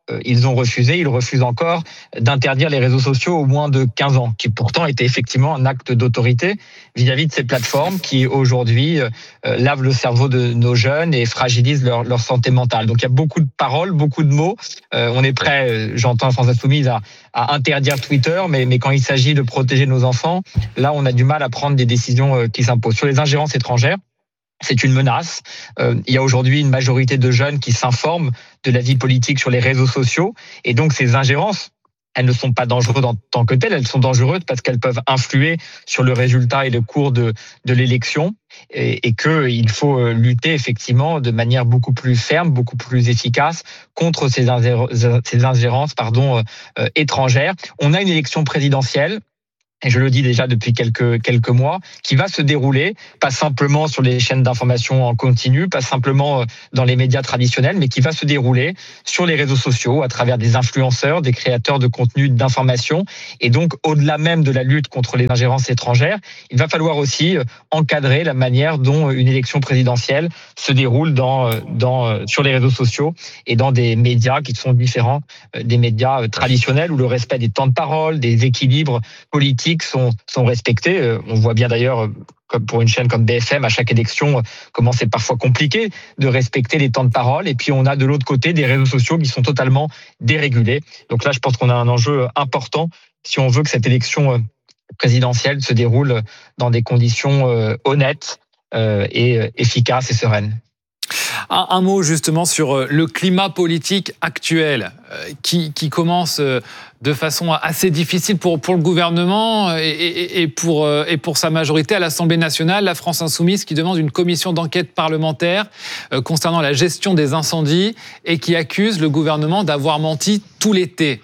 ils refusent encore d'interdire les réseaux sociaux aux moins de 15 ans, qui pourtant était effectivement un acte d'autorité vis-à-vis de ces plateformes qui aujourd'hui lavent le cerveau de nos jeunes et fragilisent leur santé mentale. Donc il y a beaucoup de paroles, beaucoup de mots. On est prêt, j'entends France Insoumise, à interdire Twitter, mais quand il s'agit de protéger nos enfants, là on a du mal à prendre des décisions qui s'imposent. Sur les ingérences étrangères, c'est une menace. Il y a aujourd'hui une majorité de jeunes qui s'informent de la vie politique sur les réseaux sociaux. Et donc, ces ingérences, elles ne sont pas dangereuses en tant que telles. Elles sont dangereuses parce qu'elles peuvent influer sur le résultat et le cours de l'élection. Et qu'il faut lutter effectivement de manière beaucoup plus ferme, beaucoup plus efficace contre ces ingérences étrangères. On a une élection présidentielle. Et je le dis déjà depuis quelques mois, qui va se dérouler, pas simplement sur les chaînes d'information en continu, pas simplement dans les médias traditionnels, mais qui va se dérouler sur les réseaux sociaux, à travers des influenceurs, des créateurs de contenu d'information. Et donc, au-delà même de la lutte contre les ingérences étrangères, il va falloir aussi encadrer la manière dont une élection présidentielle se déroule sur les réseaux sociaux et dans des médias qui sont différents des médias traditionnels, où le respect des temps de parole, des équilibres politiques sont respectés. On voit bien d'ailleurs, comme pour une chaîne comme BFM, à chaque élection, comment c'est parfois compliqué de respecter les temps de parole. Et puis on a de l'autre côté des réseaux sociaux qui sont totalement dérégulés. Donc là, je pense qu'on a un enjeu important si on veut que cette élection présidentielle se déroule dans des conditions honnêtes et efficaces et sereines. Un mot justement sur le climat politique actuel qui commence de façon assez difficile pour le gouvernement et pour sa majorité à l'Assemblée nationale. La France Insoumise qui demande une commission d'enquête parlementaire concernant la gestion des incendies et qui accuse le gouvernement d'avoir menti tout l'été.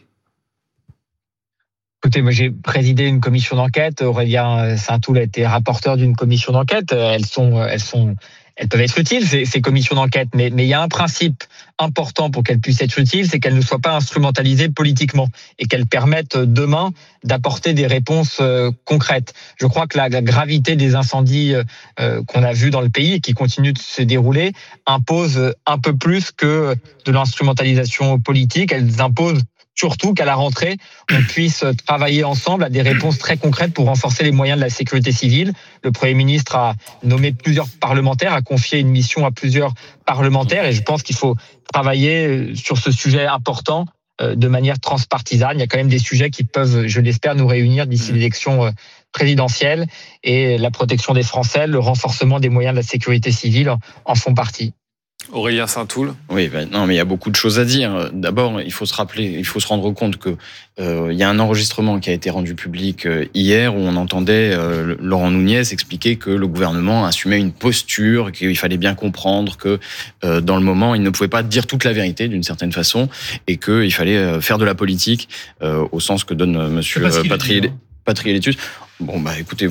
Écoutez, moi j'ai présidé une commission d'enquête. Aurélien Saint-Toul a été rapporteur d'une commission d'enquête. Elles peuvent être utiles, ces commissions d'enquête, mais il y a un principe important pour qu'elles puissent être utiles, c'est qu'elles ne soient pas instrumentalisées politiquement et qu'elles permettent demain d'apporter des réponses concrètes. Je crois que la gravité des incendies qu'on a vus dans le pays et qui continuent de se dérouler impose un peu plus que de l'instrumentalisation politique. Elles imposent surtout qu'à la rentrée, on puisse travailler ensemble à des réponses très concrètes pour renforcer les moyens de la sécurité civile. Le Premier ministre a nommé plusieurs parlementaires, a confié une mission à plusieurs parlementaires et je pense qu'il faut travailler sur ce sujet important de manière transpartisane. Il y a quand même des sujets qui peuvent, je l'espère, nous réunir d'ici l'élection présidentielle et la protection des Français, le renforcement des moyens de la sécurité civile en font partie. Aurélien Saint-Toul. Oui, non, mais il y a beaucoup de choses à dire. D'abord, il faut se rendre compte que il y a un enregistrement qui a été rendu public hier où on entendait Laurent Nunez expliquer que le gouvernement assumait une posture, qu'il fallait bien comprendre que dans le moment, il ne pouvait pas dire toute la vérité d'une certaine façon et qu'il fallait faire de la politique au sens que donne Monsieur Patriélétus. Bon, écoutez,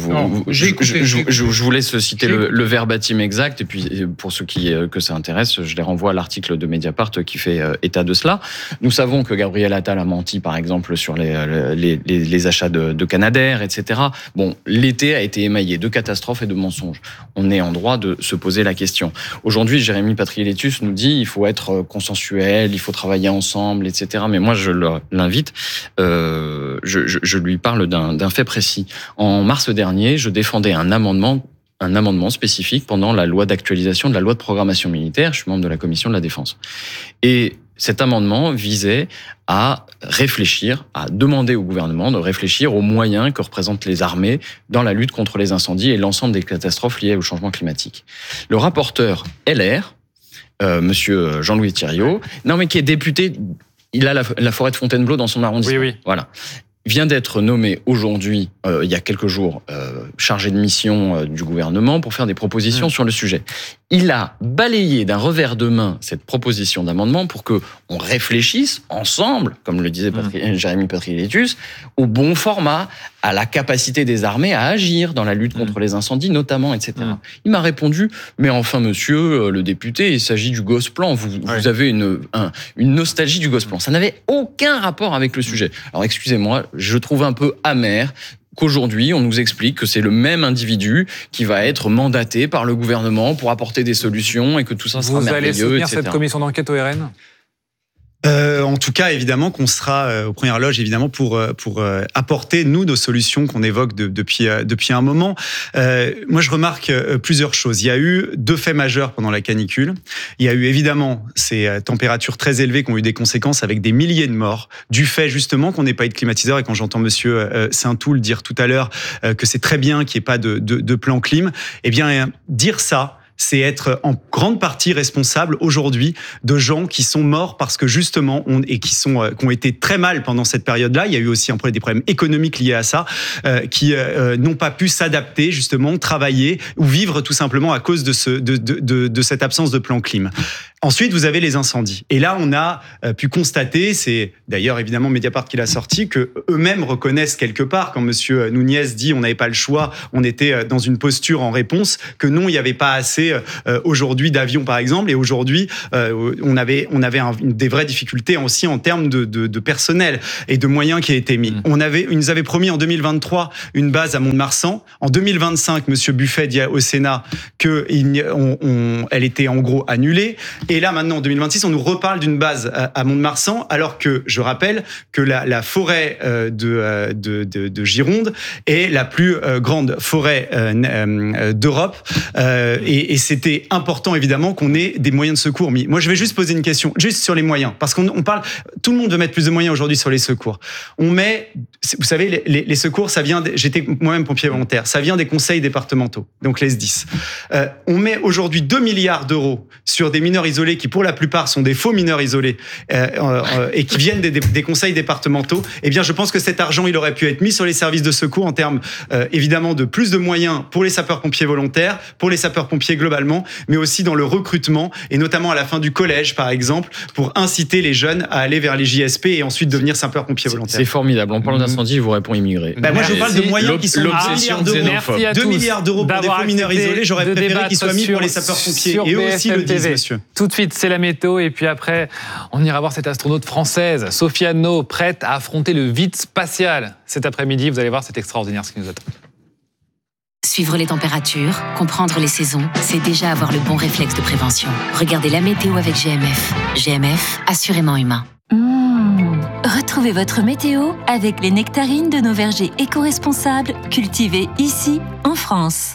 je vous laisse citer le verbatim exact, et puis pour ceux que ça intéresse, je les renvoie à l'article de Mediapart qui fait état de cela. Nous savons que Gabriel Attal a menti, par exemple, sur les achats de Canadair, etc. Bon, l'été a été émaillé de catastrophes et de mensonges. On est en droit de se poser la question. Aujourd'hui, Jérémy Patriélétus nous dit il faut être consensuel, il faut travailler ensemble, etc. Mais moi, je l'invite, je lui parle d'un fait précis. En mars dernier, je défendais un amendement spécifique pendant la loi d'actualisation de la loi de programmation militaire. Je suis membre de la commission de la défense. Et cet amendement visait à réfléchir, à demander au gouvernement de réfléchir aux moyens que représentent les armées dans la lutte contre les incendies et l'ensemble des catastrophes liées au changement climatique. Le rapporteur LR, monsieur Jean-Louis Thiriot, qui est député, il a la forêt de Fontainebleau dans son arrondissement. Oui. Voilà. Vient d'être nommé aujourd'hui, il y a quelques jours, chargé de mission du gouvernement pour faire des propositions sur le sujet. Il a balayé d'un revers de main cette proposition d'amendement pour que on réfléchisse ensemble, comme le disait Jérémy Patriélétus, au bon format, à la capacité des armées à agir dans la lutte contre les incendies, notamment, etc. Il m'a répondu, mais enfin, monsieur le député, il s'agit du Gosplan. Vous avez une nostalgie du Gosplan. Ça n'avait aucun rapport avec le sujet. Alors, excusez-moi, je trouve un peu amer qu'aujourd'hui, on nous explique que c'est le même individu qui va être mandaté par le gouvernement pour apporter des solutions et que tout ça sera merveilleux, Vous allez soutenir etc. cette commission d'enquête au RN ? En tout cas, évidemment qu'on sera aux premières loges, évidemment, pour apporter, nous, nos solutions qu'on évoque depuis un moment. Moi, je remarque plusieurs choses. Il y a eu 2 faits majeurs pendant la canicule. Il y a eu, évidemment, ces températures très élevées qui ont eu des conséquences avec des milliers de morts, du fait, justement, qu'on n'ait pas eu de climatiseur. Et quand j'entends monsieur Saint-Toul dire tout à l'heure que c'est très bien qu'il n'y ait pas de plan clim, eh bien, dire ça, c'est être en grande partie responsable aujourd'hui de gens qui sont morts parce que justement qui ont été très mal pendant cette période-là. Il y a eu aussi des problèmes économiques liés à ça, qui n'ont pas pu s'adapter justement, travailler ou vivre tout simplement à cause de cette absence de plan clim. Ensuite, vous avez les incendies. Et là, on a pu constater, c'est d'ailleurs évidemment Mediapart qui l'a sorti, que eux-mêmes reconnaissent quelque part, quand monsieur Nunez dit on n'avait pas le choix, on était dans une posture en réponse, que non, il n'y avait pas assez aujourd'hui d'avions par exemple, et aujourd'hui on avait des vraies difficultés aussi en termes de personnel et de moyens qui a été mis. Ils nous avaient promis en 2023 une base à Mont-de-Marsan. En 2025, monsieur Buffet dit au Sénat qu'elle était en gros annulée. Et là, maintenant, en 2026, on nous reparle d'une base à Mont-de-Marsan, alors que, je rappelle, que la forêt de Gironde est la plus grande forêt d'Europe. Et c'était important, évidemment, qu'on ait des moyens de secours. Mais moi, je vais juste poser une question, juste sur les moyens. Parce qu'on parle, tout le monde veut mettre plus de moyens aujourd'hui sur les secours. On met, vous savez, les secours, ça vient, j'étais moi-même pompier volontaire, ça vient des conseils départementaux, donc les SDIS. On met aujourd'hui 2 milliards d'euros sur des mineurs isolés qui, pour la plupart, sont des faux mineurs isolés et qui viennent des conseils départementaux. Eh bien, je pense que cet argent, il aurait pu être mis sur les services de secours en termes, évidemment, de plus de moyens pour les sapeurs-pompiers volontaires, pour les sapeurs-pompiers globalement, mais aussi dans le recrutement et notamment à la fin du collège, par exemple, pour inciter les jeunes à aller vers les JSP et ensuite devenir sapeurs-pompiers volontaires. C'est formidable. En parlant d'incendie, je vous réponds immigré. Moi, je vous parle de moyens qui sont 2 milliards d'euros pour des faux mineurs isolés. J'aurais préféré qu'ils soient mis pour les sapeurs-pompiers. Et eux aussi le disent, monsieur. Tout de suite, c'est la météo. Et puis après, on ira voir cette astronaute française, Sophie Anneau, prête à affronter le vide spatial. Cet après-midi, vous allez voir, c'est extraordinaire ce qui nous attend. Suivre les températures, comprendre les saisons, c'est déjà avoir le bon réflexe de prévention. Regardez la météo avec GMF. GMF, assurément humain. Retrouvez votre météo avec les nectarines de nos vergers éco-responsables cultivés ici, en France.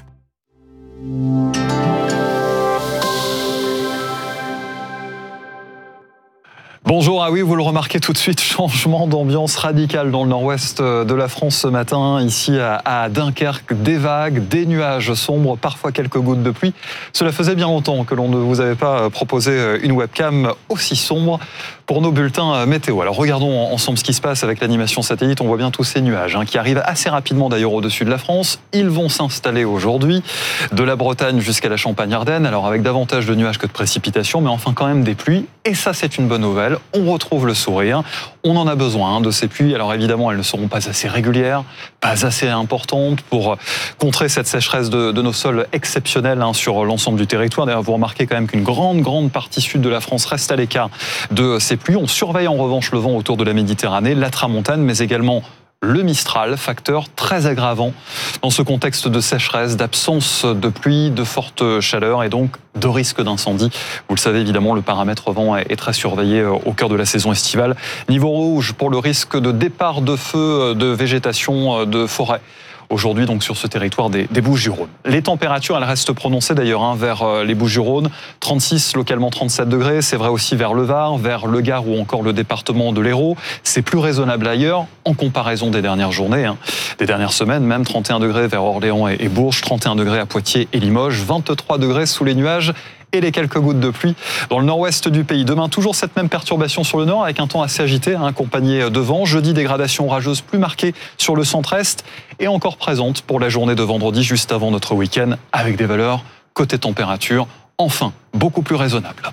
Bonjour, oui, vous le remarquez tout de suite, changement d'ambiance radical dans le nord-ouest de la France ce matin, ici à Dunkerque, des vagues, des nuages sombres, parfois quelques gouttes de pluie. Cela faisait bien longtemps que l'on ne vous avait pas proposé une webcam aussi sombre pour nos bulletins météo. Alors regardons ensemble ce qui se passe avec l'animation satellite. On voit bien tous ces nuages qui arrivent assez rapidement d'ailleurs au-dessus de la France. Ils vont s'installer aujourd'hui de la Bretagne jusqu'à la Champagne-Ardenne. Alors avec davantage de nuages que de précipitations, mais enfin quand même des pluies. Et ça, c'est une bonne nouvelle. On retrouve le sourire. On en a besoin de ces pluies. Alors évidemment, elles ne seront pas assez régulières, pas assez importantes pour contrer cette sécheresse de nos sols exceptionnels sur l'ensemble du territoire. D'ailleurs, vous remarquez quand même qu'une grande partie sud de la France reste à l'écart de ces pluies. On surveille en revanche le vent autour de la Méditerranée, la tramontane, mais également le Mistral, facteur très aggravant dans ce contexte de sécheresse, d'absence de pluie, de forte chaleur et donc de risque d'incendie. Vous le savez évidemment, le paramètre vent est très surveillé au cœur de la saison estivale. Niveau rouge pour le risque de départ de feu, de végétation, de forêt. Aujourd'hui, donc, sur ce territoire des Bouches-du-Rhône. Les températures, elles restent prononcées d'ailleurs vers les Bouches-du-Rhône. 36, localement 37 degrés. C'est vrai aussi vers le Var, vers le Gard ou encore le département de l'Hérault. C'est plus raisonnable ailleurs en comparaison des dernières journées, des dernières semaines. Même 31 degrés vers Orléans et Bourges, 31 degrés à Poitiers et Limoges, 23 degrés sous les nuages et les quelques gouttes de pluie dans le nord-ouest du pays. Demain, toujours cette même perturbation sur le nord avec un temps assez agité, accompagné de vent. Jeudi, dégradation orageuse plus marquée sur le centre-est et encore présente pour la journée de vendredi juste avant notre week-end avec des valeurs côté température, enfin, beaucoup plus raisonnables.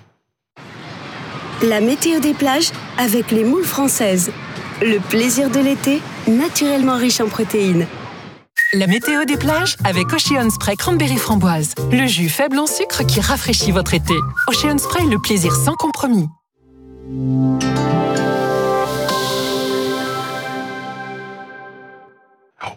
La météo des plages avec les moules françaises. Le plaisir de l'été, naturellement riche en protéines. La météo des plages avec Ocean Spray Cranberry Framboise. Le jus faible en sucre qui rafraîchit votre été. Ocean Spray, le plaisir sans compromis.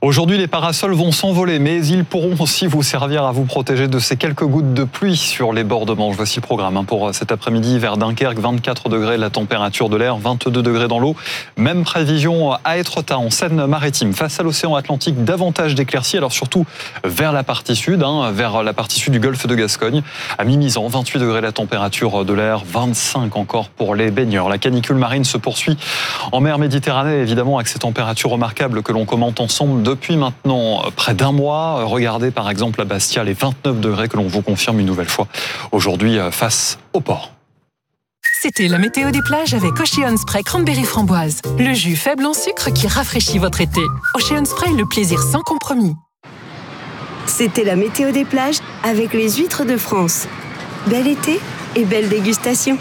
Aujourd'hui, les parasols vont s'envoler, mais ils pourront aussi vous servir à vous protéger de ces quelques gouttes de pluie sur les bords de Manche. Voici le programme pour cet après-midi vers Dunkerque, 24 degrés la température de l'air, 22 degrés dans l'eau. Même prévision à Étretat, en Seine-Maritime. Face à l'océan Atlantique, davantage d'éclaircies, alors surtout vers la partie sud, vers la partie sud du golfe de Gascogne. À Mimizan, 28 degrés la température de l'air, 25 encore pour les baigneurs. La canicule marine se poursuit en mer Méditerranée, évidemment, avec ces températures remarquables que l'on commente ensemble depuis maintenant près d'un mois. Regardez par exemple à Bastia, les 29 degrés que l'on vous confirme une nouvelle fois aujourd'hui face au port. C'était la météo des plages avec Ocean Spray Cranberry Framboise. Le jus faible en sucre qui rafraîchit votre été. Ocean Spray, le plaisir sans compromis. C'était la météo des plages avec les huîtres de France. Bel été et belle dégustation.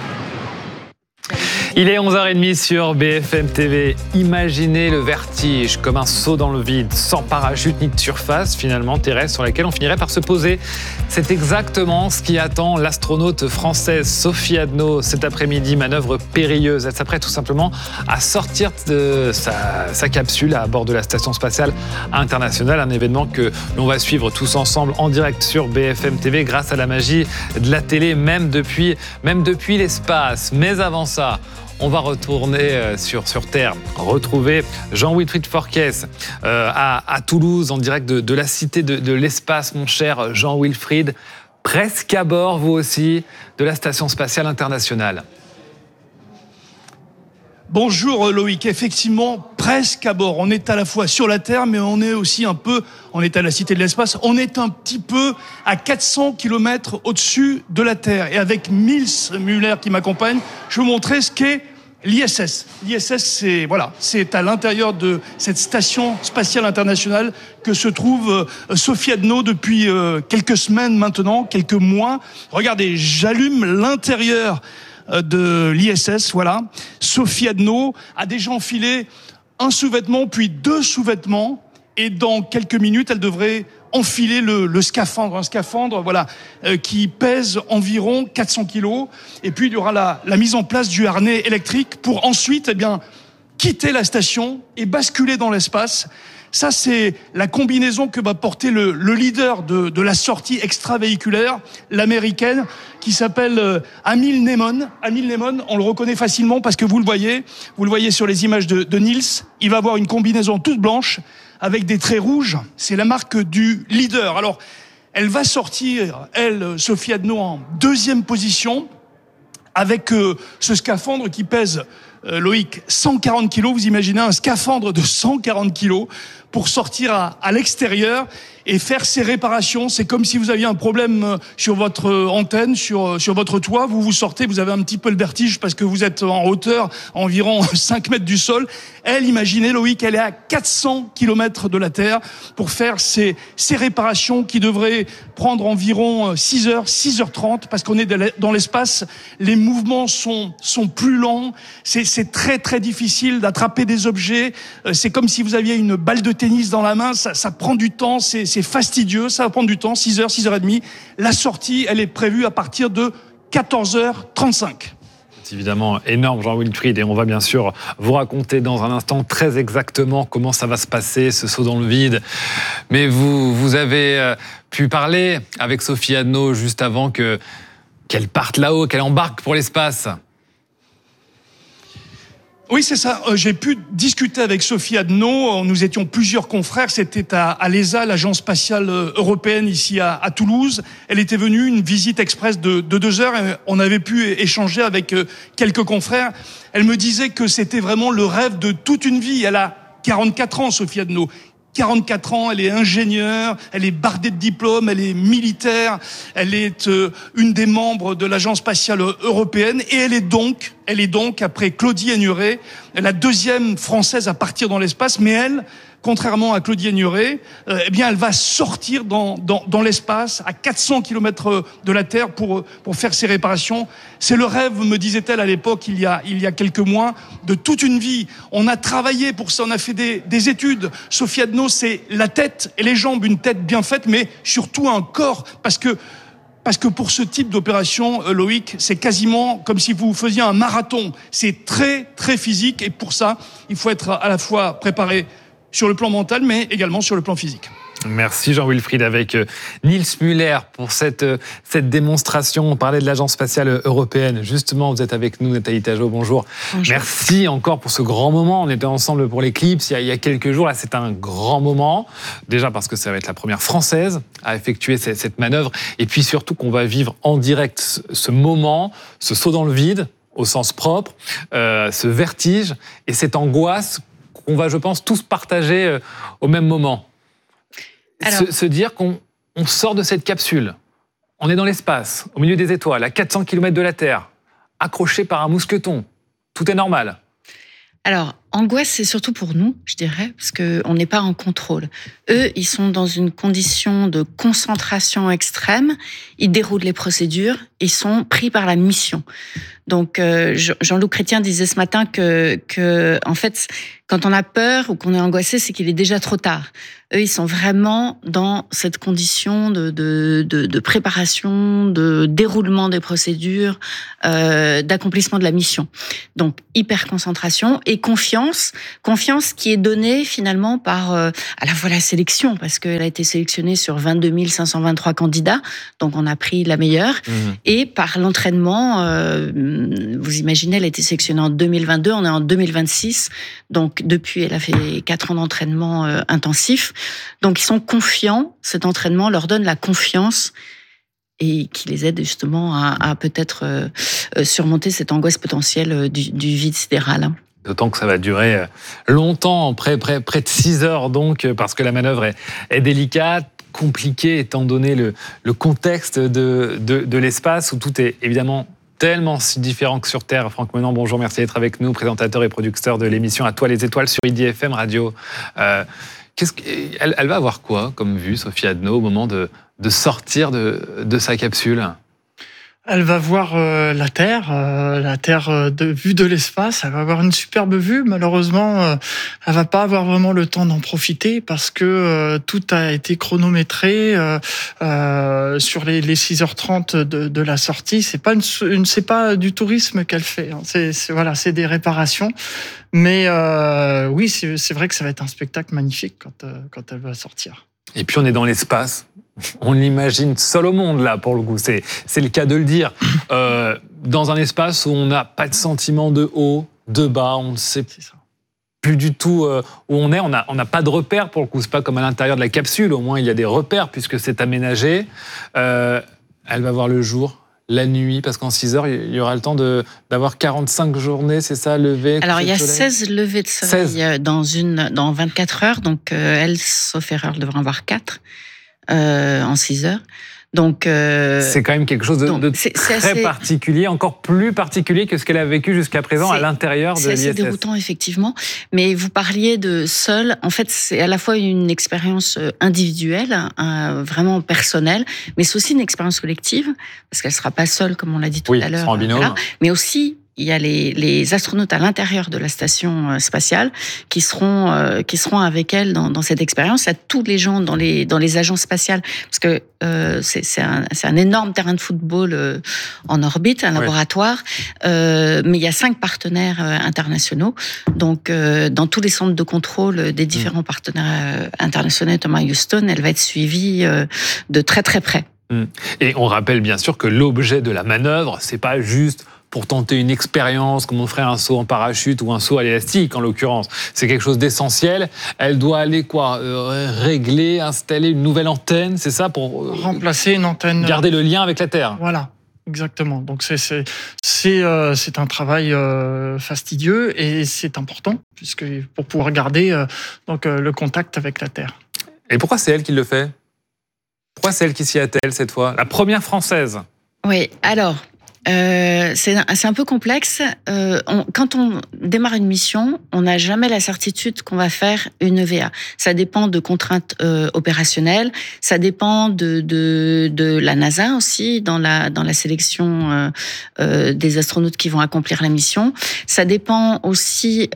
Il est 11h30 sur BFM TV. Imaginez le vertige comme un saut dans le vide, sans parachute ni de surface finalement terrestre sur laquelle on finirait par se poser. C'est exactement ce qui attend l'astronaute française Sophie Adno cet après-midi. Manœuvre périlleuse. Elle s'apprête tout simplement à sortir de sa capsule à bord de la Station Spatiale Internationale. Un événement que l'on va suivre tous ensemble en direct sur BFM TV grâce à la magie de la télé, même depuis l'espace. Mais avant ça, on va retourner sur Terre, retrouver Jean-Wilfried Forquès à Toulouse, en direct de la cité de l'espace, mon cher Jean-Wilfried, presque à bord, vous aussi, de la Station Spatiale Internationale. Bonjour Loïc, effectivement, presque à bord. On est à la fois sur la Terre, mais on est aussi on est à la Cité de l'Espace, on est un petit peu à 400 km au-dessus de la Terre. Et avec Mils Muller qui m'accompagne, je vais vous montrer ce qu'est l'ISS. L'ISS, c'est à l'intérieur de cette Station Spatiale Internationale que se trouve Sophie Adno depuis quelques semaines maintenant, quelques mois. Regardez, j'allume l'intérieur de l'ISS, voilà. Sophie Adno a déjà enfilé un sous-vêtement, puis 2 sous-vêtements, et dans quelques minutes, elle devrait enfiler le scaphandre, un scaphandre, qui pèse environ 400 kilos. Et puis il y aura la mise en place du harnais électrique pour ensuite, quitter la station et basculer dans l'espace. Ça, c'est la combinaison que va porter le leader de la sortie extravéhiculaire, l'américaine, qui s'appelle Amil Nemon. Amil Nemon, on le reconnaît facilement parce que vous le voyez sur les images de Niels. Il va avoir une combinaison toute blanche avec des traits rouges. C'est la marque du leader. Alors, elle va sortir, Sophie Adno, en 2e position avec ce scaphandre qui pèse, Loïc, 140 kilos. Vous imaginez un scaphandre de 140 kilos pour sortir à l'extérieur et faire ses réparations. C'est comme si vous aviez un problème sur votre antenne, sur votre toit. Vous sortez, vous avez un petit peu le vertige parce que vous êtes en hauteur, environ 5 mètres du sol. Elle, imaginez, Loïc, elle est à 400 km de la Terre pour faire ces réparations qui devraient prendre environ 6h30 parce qu'on est dans l'espace. Les mouvements sont plus lents. C'est très, très difficile d'attraper des objets. C'est comme si vous aviez une balle de tennis dans la main. Ça prend du temps. C'est fastidieux. Ça va prendre du temps. 6h, 6h30. La sortie, elle est prévue à partir de 14h35. C'est évidemment énorme, Jean-Wilfried, et on va bien sûr vous raconter dans un instant très exactement comment ça va se passer, ce saut dans le vide. Mais vous avez pu parler avec Sophie Adno juste avant qu'elle parte là-haut, qu'elle embarque pour l'espace. Oui, c'est ça. J'ai pu discuter avec Sophie Adno. Nous étions plusieurs confrères. C'était à l'ESA, l'Agence spatiale européenne, ici à Toulouse. Elle était venue, une visite express de 2 heures. Et on avait pu échanger avec quelques confrères. Elle me disait que c'était vraiment le rêve de toute une vie. Elle a 44 ans, Sophie Adno. 44 ans, elle est ingénieure, elle est bardée de diplômes, elle est militaire, elle est une des membres de l'Agence spatiale européenne et elle est donc, après Claudie Aigneret, la 2e française à partir dans l'espace, mais elle, contrairement à Claudie Aigneret, elle va sortir dans l'espace à 400 km de la Terre pour faire ses réparations. C'est le rêve, me disait-elle à l'époque, il y a quelques mois, de toute une vie. On a travaillé pour ça, on a fait des études. Sophie Adno, c'est la tête et les jambes, une tête bien faite, mais surtout un corps, parce que pour ce type d'opération, Loïc, c'est quasiment comme si vous faisiez un marathon. C'est très, très physique et pour ça, il faut être à la fois préparé sur le plan mental, mais également sur le plan physique. Merci Jean-Wilfried avec Niels Müller pour cette démonstration. On parlait de l'Agence spatiale européenne. Justement, vous êtes avec nous, Nathalie Tajot. Bonjour. Bonjour. Merci encore pour ce grand moment. On était ensemble pour l'Eclipse il y a quelques jours. Là, c'est un grand moment. Déjà parce que ça va être la première Française à effectuer cette manœuvre. Et puis surtout qu'on va vivre en direct ce moment, ce saut dans le vide, au sens propre, ce vertige et cette angoisse qu'on va, je pense, tous partager au même moment. Se dire qu'on sort de cette capsule, on est dans l'espace, au milieu des étoiles, à 400 km de la Terre, accroché par un mousqueton. Tout est normal. Alors, angoisse, c'est surtout pour nous, je dirais, parce qu'on n'est pas en contrôle. Eux, ils sont dans une condition de concentration extrême, ils déroulent les procédures, ils sont pris par la mission. Donc, Jean-Loup Chrétien disait ce matin que, en fait, quand on a peur ou qu'on est angoissé, c'est qu'il est déjà trop tard. Eux, ils sont vraiment dans cette condition de préparation, de déroulement des procédures, d'accomplissement de la mission. Donc, hyper concentration et confiance qui est donnée finalement par à la fois la sélection, parce qu'elle a été sélectionnée sur 22 523 candidats, donc on a pris la meilleure, et par l'entraînement. Vous imaginez, elle a été sélectionnée en 2022, on est en 2026, donc depuis, elle a fait 4 ans d'entraînement intensif. Donc ils sont confiants, cet entraînement leur donne la confiance et qui les aide justement à peut-être surmonter cette angoisse potentielle du vide sidéral. D'autant que ça va durer longtemps, près de 6 heures donc, parce que la manœuvre est délicate, compliquée, étant donné le contexte de l'espace où tout est évidemment tellement si différent que sur Terre. Franck Menant, bonjour, merci d'être avec nous, présentateur et producteur de l'émission À toi les étoiles sur IDFM Radio. Elle va avoir quoi comme vue, Sophie Adno, au moment de sortir de sa capsule ? Elle va voir la Terre vue de l'espace. Elle va avoir une superbe vue. Malheureusement, elle va pas avoir vraiment le temps d'en profiter parce que tout a été chronométré sur les 6h30 de la sortie. C'est pas du tourisme qu'elle fait. C'est des réparations. Mais oui, c'est vrai que ça va être un spectacle magnifique quand elle va sortir. Et puis on est dans l'espace. On l'imagine seul au monde, là, pour le coup. C'est le cas de le dire. Dans un espace où on n'a pas de sentiment de haut, de bas, on ne sait plus du tout où on est. On n'a pas de repères, pour le coup. C'est pas comme à l'intérieur de la capsule. Au moins, il y a des repères, puisque c'est aménagé. Elle va voir le jour, la nuit, parce qu'en 6 heures, il y aura le temps d'avoir 45 journées, c'est ça, levées. Alors, il y a 16 levées de soleil dans 24 heures. Donc, elle, sauf erreur, devrait en avoir 4. En 6 heures. Donc, c'est quand même quelque chose de très particulier, encore plus particulier que ce qu'elle a vécu jusqu'à présent à l'intérieur de l'ISS. C'est assez déroutant, effectivement. Mais vous parliez de seul. En fait, c'est à la fois une expérience individuelle, vraiment personnelle, mais c'est aussi une expérience collective, parce qu'elle ne sera pas seule, comme on l'a dit tout à l'heure. En binôme. Voilà, mais aussi, il y a les astronautes à l'intérieur de la station spatiale qui seront avec elle dans cette expérience. Il y a tous les gens dans les agences spatiales, parce que c'est un énorme terrain de football en orbite, un laboratoire. Mais il y a 5 partenaires internationaux. Donc, dans tous les centres de contrôle des différents partenaires internationaux, notamment à Houston, elle va être suivie de très très près. Et on rappelle bien sûr que l'objet de la manœuvre, c'est pas juste pour tenter une expérience, comme on ferait un saut en parachute ou un saut à l'élastique, en l'occurrence. C'est quelque chose d'essentiel. Elle doit aller régler, installer une nouvelle antenne, c'est ça, pour remplacer une antenne, garder le lien avec la Terre. Voilà, exactement. Donc c'est un travail fastidieux et c'est important, puisque pour pouvoir garder le contact avec la Terre. Et pourquoi c'est elle qui le fait ? Pourquoi c'est elle qui s'y attelle cette fois ? La première Française. Oui, alors... c'est un peu complexe. Quand on démarre une mission, on n'a jamais la certitude qu'on va faire une EVA. Ça dépend de contraintes opérationnelles, ça dépend de la NASA aussi dans la sélection des astronautes qui vont accomplir la mission. Ça dépend aussi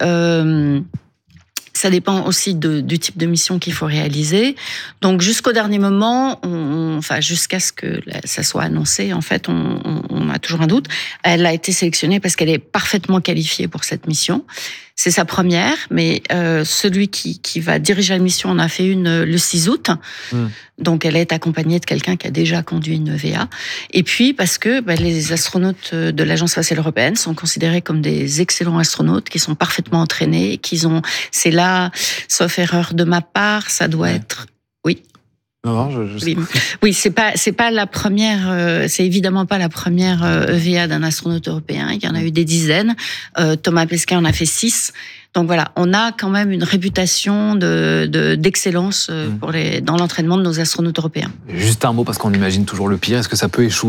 du type de mission qu'il faut réaliser. Donc jusqu'au dernier moment, jusqu'à ce que ça soit annoncé, en fait, on a toujours un doute. Elle a été sélectionnée parce qu'elle est parfaitement qualifiée pour cette mission. C'est sa première, mais celui qui va diriger la mission en a fait une le 6 août. Donc, elle est accompagnée de quelqu'un qui a déjà conduit une EVA. Et puis, parce que les astronautes de l'Agence spatiale européenne sont considérés comme des excellents astronautes, qui sont parfaitement entraînés, c'est là, sauf erreur de ma part, ça doit être... Oui. Non, oui, c'est pas la première, c'est évidemment pas la première EVA d'un astronaute européen. Il y en a eu des dizaines. Thomas Pesquet en a fait 6. Donc voilà, on a quand même une réputation d'excellence dans l'entraînement de nos astronautes européens. Juste un mot, parce qu'on imagine toujours le pire. Est-ce que ça peut échouer ?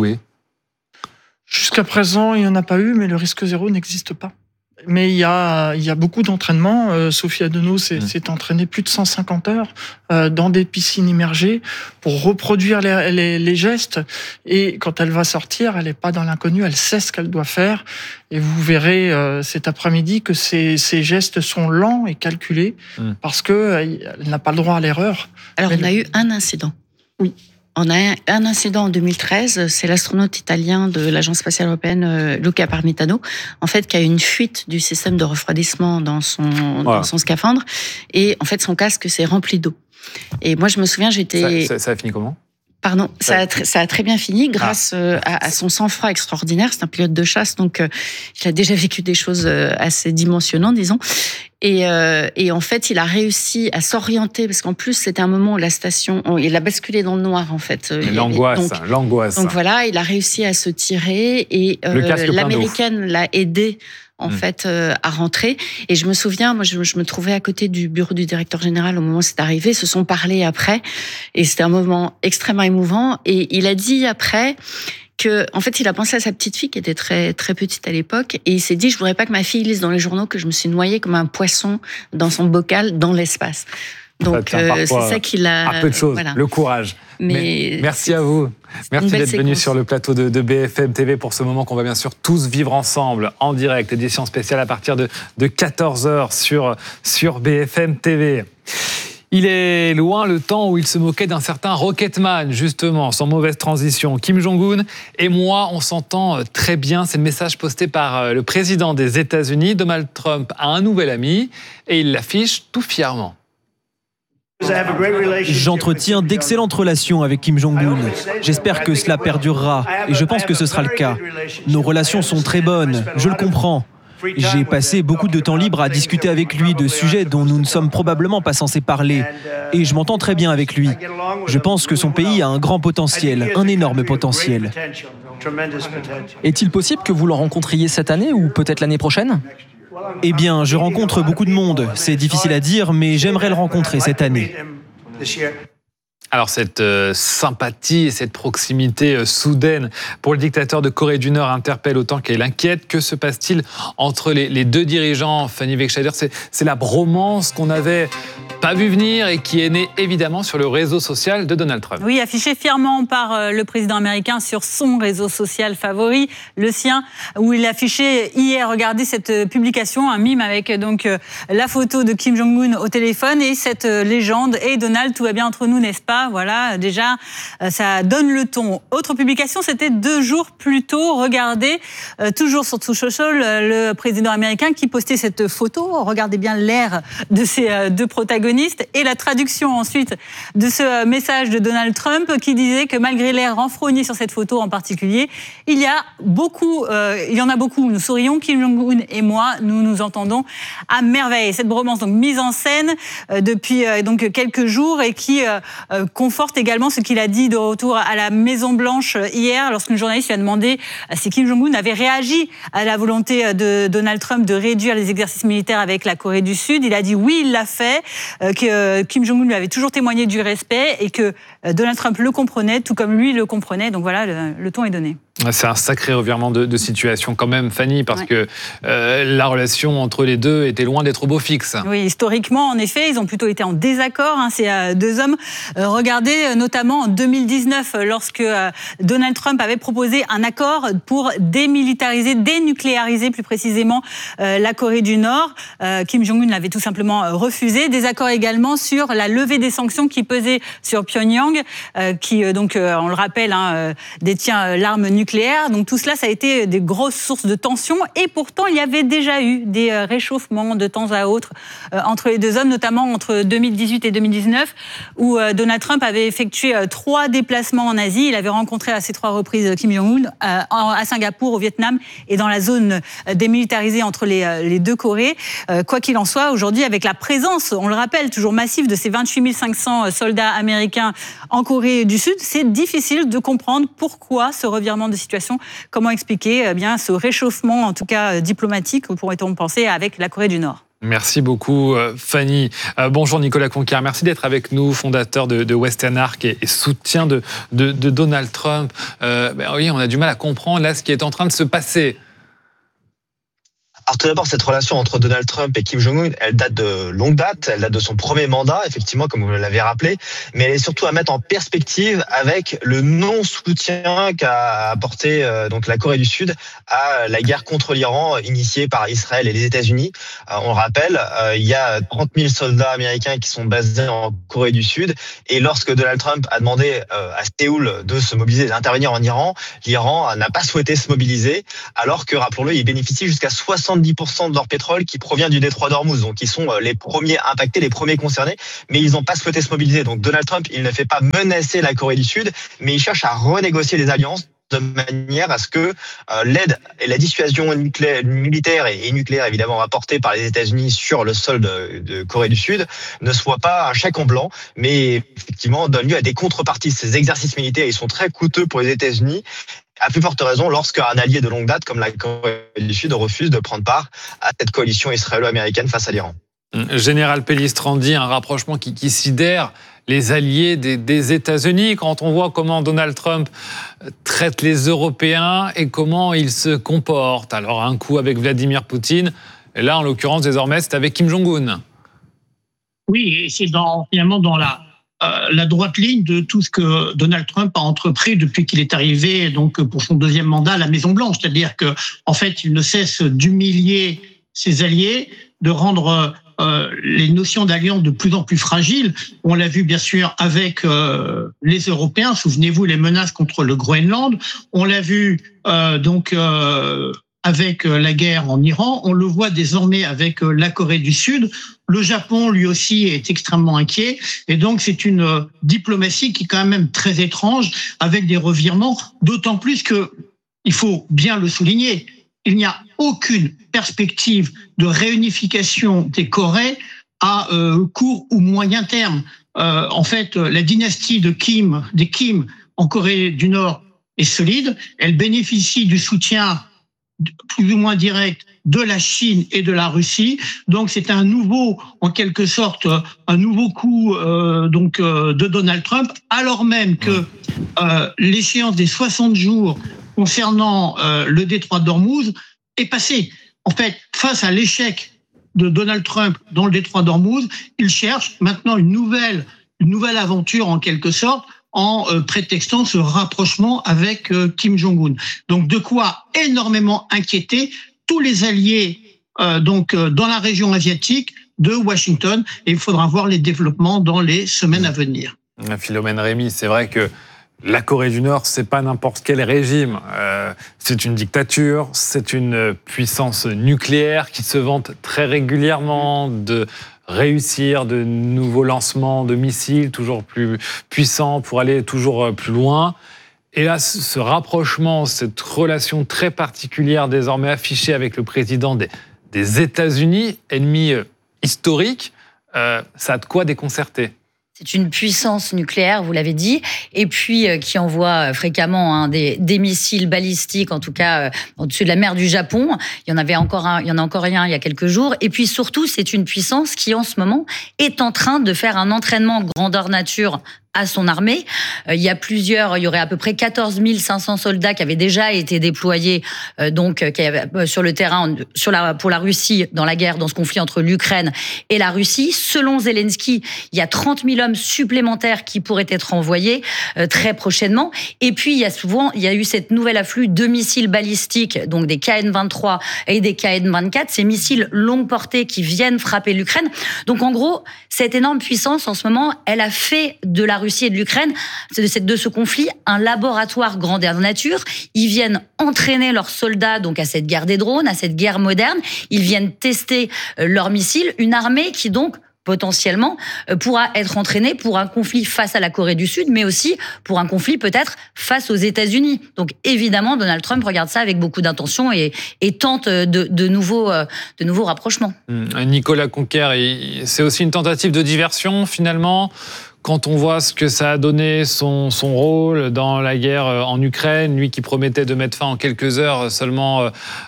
Jusqu'à présent, il n'y en a pas eu, mais le risque zéro n'existe pas. Mais il y a beaucoup d'entraînements. Sophie Adenau s'est entraînée plus de 150 heures dans des piscines immergées pour reproduire les gestes. Et quand elle va sortir, elle n'est pas dans l'inconnu, elle sait ce qu'elle doit faire. Et vous verrez cet après-midi que ces gestes sont lents et calculés parce qu'elle n'a pas le droit à l'erreur. Alors, on a eu un incident. Oui. On a un incident en 2013, c'est l'astronaute italien de l'Agence spatiale européenne, Luca Parmitano, en fait, qui a eu une fuite du système de refroidissement dans son scaphandre, et en fait, son casque s'est rempli d'eau. Et moi, je me souviens, Ça a fini comment ? Pardon, ça a très bien fini grâce à son sang-froid extraordinaire. C'est un pilote de chasse, donc il a déjà vécu des choses assez dimensionnantes, disons. Et en fait, il a réussi à s'orienter, parce qu'en plus, c'était un moment où la station, il a basculé dans le noir, en fait. L'angoisse. Donc voilà, il a réussi à se tirer, et l'américaine l'a aidé en fait, à rentrer. Et je me souviens, moi, je me trouvais à côté du bureau du directeur général au moment où c'est arrivé. Ils se sont parlé après. Et c'était un moment extrêmement émouvant. Et il a dit après que, en fait, il a pensé à sa petite fille qui était très, très petite à l'époque. Et il s'est dit, je voudrais pas que ma fille lise dans les journaux que je me suis noyée comme un poisson dans son bocal dans l'espace. Donc, c'est ça qu'il a... Un peu de choses, voilà. Le courage. Mais merci à vous. Merci d'être venu sur le plateau de BFM TV pour ce moment qu'on va bien sûr tous vivre ensemble en direct. Édition spéciale à partir de 14h sur BFM TV. Il est loin le temps où il se moquait d'un certain Rocketman, justement, sans mauvaise transition. Kim Jong-un et moi, on s'entend très bien. C'est le message posté par le président des États-Unis. Donald Trump a un nouvel ami et il l'affiche tout fièrement. J'entretiens d'excellentes relations avec Kim Jong-un. J'espère que cela perdurera et je pense que ce sera le cas. Nos relations sont très bonnes, je le comprends. J'ai passé beaucoup de temps libre à discuter avec lui de sujets dont nous ne sommes probablement pas censés parler. Et je m'entends très bien avec lui. Je pense que son pays a un grand potentiel, un énorme potentiel. Est-il possible que vous le rencontriez cette année ou peut-être l'année prochaine ? Eh bien, je rencontre beaucoup de monde. C'est difficile à dire, mais j'aimerais le rencontrer cette année. Alors cette sympathie et cette proximité soudaine pour le dictateur de Corée du Nord interpelle autant qu'elle inquiète. Que se passe-t-il entre les deux dirigeants, Fanny Wegscheider ? C'est la bromance qu'on n'avait pas vu venir et qui est née évidemment sur le réseau social de Donald Trump. Oui, affiché fièrement par le président américain sur son réseau social favori, le sien, où il affichait hier, regardez cette publication, un mime avec donc la photo de Kim Jong-un au téléphone et cette légende « Et Donald, tout va bien entre nous, n'est-ce pas ?» Voilà, déjà, ça donne le ton. Autre publication, c'était 2 jours plus tôt. Regardez, toujours sur True Social, le président américain qui postait cette photo. Regardez bien l'air de ces deux protagonistes et la traduction ensuite de ce message de Donald Trump qui disait que malgré l'air renfrogné sur cette photo en particulier, il y en a beaucoup. Nous sourions, Kim Jong-un et moi, nous nous entendons à merveille. Cette bromance donc mise en scène depuis donc quelques jours et qui conforte également ce qu'il a dit de retour à la Maison-Blanche hier, lorsqu'une journaliste lui a demandé si Kim Jong-un avait réagi à la volonté de Donald Trump de réduire les exercices militaires avec la Corée du Sud. Il a dit oui, il l'a fait, que Kim Jong-un lui avait toujours témoigné du respect et que Donald Trump le comprenait, tout comme lui le comprenait. Donc voilà, le ton est donné. C'est un sacré revirement de situation quand même, Fanny, parce que la relation entre les deux était loin d'être au beau fixe. Oui, historiquement, en effet, ils ont plutôt été en désaccord. Ces deux hommes Regardez notamment en 2019, lorsque Donald Trump avait proposé un accord pour dénucléariser plus précisément la Corée du Nord. Kim Jong-un l'avait tout simplement refusé. Des accords également sur la levée des sanctions qui pesaient sur Pyongyang, qui donc, on le rappelle, détient l'arme nucléaire. Donc tout cela, ça a été des grosses sources de tension. Et pourtant, il y avait déjà eu des réchauffements de temps à autre entre les deux hommes, notamment entre 2018 et 2019, où Donald Trump avait effectué 3 déplacements en Asie. Il avait rencontré à ces 3 reprises Kim Jong-un à Singapour, au Vietnam et dans la zone démilitarisée entre les deux Corées. Quoi qu'il en soit, aujourd'hui, avec la présence, on le rappelle, toujours massive de ces 28 500 soldats américains en Corée du Sud, c'est difficile de comprendre pourquoi ce revirement de situation. Comment expliquer ce réchauffement, en tout cas diplomatique, pourrait-on penser, avec la Corée du Nord. Merci beaucoup, Fanny. Bonjour, Nicolas Conquier. Merci d'être avec nous, fondateur de Western Arc et soutien de Donald Trump. Oui, on a du mal à comprendre là ce qui est en train de se passer. Alors tout d'abord, cette relation entre Donald Trump et Kim Jong-un, elle date de longue date, elle date de son premier mandat, effectivement, comme vous l'avez rappelé, mais elle est surtout à mettre en perspective avec le non-soutien qu'a apporté donc la Corée du Sud à la guerre contre l'Iran initiée par Israël et les États-Unis. On le rappelle, il y a 30 000 soldats américains qui sont basés en Corée du Sud, et lorsque Donald Trump a demandé à Séoul de se mobiliser, d'intervenir en Iran, l'Iran n'a pas souhaité se mobiliser, alors que, rappelons-le, il bénéficie jusqu'à 70% de leur pétrole qui provient du détroit d'Ormuz. Donc, ils sont les premiers impactés, les premiers concernés, mais ils n'ont pas souhaité se mobiliser. Donc, Donald Trump, il ne fait pas menacer la Corée du Sud, mais il cherche à renégocier les alliances de manière à ce que l'aide et la dissuasion militaire et nucléaire, évidemment, apportée par les États-Unis sur le sol de Corée du Sud ne soit pas un chèque en blanc, mais effectivement donne lieu à des contreparties. Ces exercices militaires, ils sont très coûteux pour les États-Unis, à plus forte raison lorsqu'un allié de longue date comme la Corée du Sud refuse de prendre part à cette coalition israélo-américaine face à l'Iran. Général Pellistrandi, un rapprochement qui sidère les alliés des États-Unis quand on voit comment Donald Trump traite les Européens et comment il se comporte. Alors un coup avec Vladimir Poutine, et là en l'occurrence désormais c'est avec Kim Jong-un. Oui, et c'est finalement dans la droite ligne de tout ce que Donald Trump a entrepris depuis qu'il est arrivé donc pour son 2e mandat à la Maison-Blanche. C'est-à-dire que en fait, il ne cesse d'humilier ses alliés, de rendre les notions d'alliance de plus en plus fragiles. On l'a vu bien sûr avec les Européens. Souvenez-vous les menaces contre le Groenland. On l'a vu avec la guerre en Iran. On le voit désormais avec la Corée du Sud. Le Japon, lui aussi, est extrêmement inquiet. Et donc, c'est une diplomatie qui est quand même très étrange, avec des revirements, d'autant plus que, il faut bien le souligner, il n'y a aucune perspective de réunification des Corées à court ou moyen terme. En fait, la dynastie des Kim en Corée du Nord est solide. Elle bénéficie du soutien plus ou moins direct de la Chine et de la Russie. Donc c'est un nouveau, en quelque sorte, un nouveau coup de Donald Trump, alors même que l'échéance des 60 jours concernant le détroit d'Ormuz est passée. En fait, face à l'échec de Donald Trump dans le détroit d'Ormuz, il cherche maintenant une nouvelle aventure en quelque sorte, en prétextant ce rapprochement avec Kim Jong-un. Donc de quoi énormément inquiéter tous les alliés dans la région asiatique de Washington, et il faudra voir les développements dans les semaines à venir. Philomène Rémy, c'est vrai que la Corée du Nord, c'est pas n'importe quel régime. C'est une dictature, c'est une puissance nucléaire qui se vante très régulièrement de réussir de nouveaux lancements de missiles toujours plus puissants pour aller toujours plus loin. Et là, ce rapprochement, cette relation très particulière désormais affichée avec le président des États-Unis, ennemi historique, ça a de quoi déconcerter. C'est une puissance nucléaire, vous l'avez dit, et puis qui envoie fréquemment des missiles balistiques, en tout cas au-dessus de la mer du Japon. Il y en a encore un il y a quelques jours. Et puis surtout, c'est une puissance qui, en ce moment, est en train de faire un entraînement grandeur nature à son armée. Il y aurait à peu près 14 500 soldats qui avaient déjà été déployés sur le terrain pour la Russie dans la guerre, dans ce conflit entre l'Ukraine et la Russie. Selon Zelensky, il y a 30 000 hommes supplémentaires qui pourraient être envoyés très prochainement. Et puis, il y a eu cette nouvelle afflux de missiles balistiques, donc des KN-23 et des KN-24, ces missiles longue portée qui viennent frapper l'Ukraine. Donc, en gros, cette énorme puissance, en ce moment, elle a fait de la Russie et de l'Ukraine, de ce conflit, un laboratoire grandeur nature. Ils viennent entraîner leurs soldats donc à cette guerre des drones, à cette guerre moderne. Ils viennent tester leurs missiles. Une armée qui donc potentiellement pourra être entraînée pour un conflit face à la Corée du Sud, mais aussi pour un conflit peut-être face aux États-Unis. Donc évidemment, Donald Trump regarde ça avec beaucoup d'intention et tente de nouveaux rapprochements. Nicolas Conquer, c'est aussi une tentative de diversion finalement. Quand on voit ce que ça a donné, son rôle dans la guerre en Ukraine, lui qui promettait de mettre fin en quelques heures seulement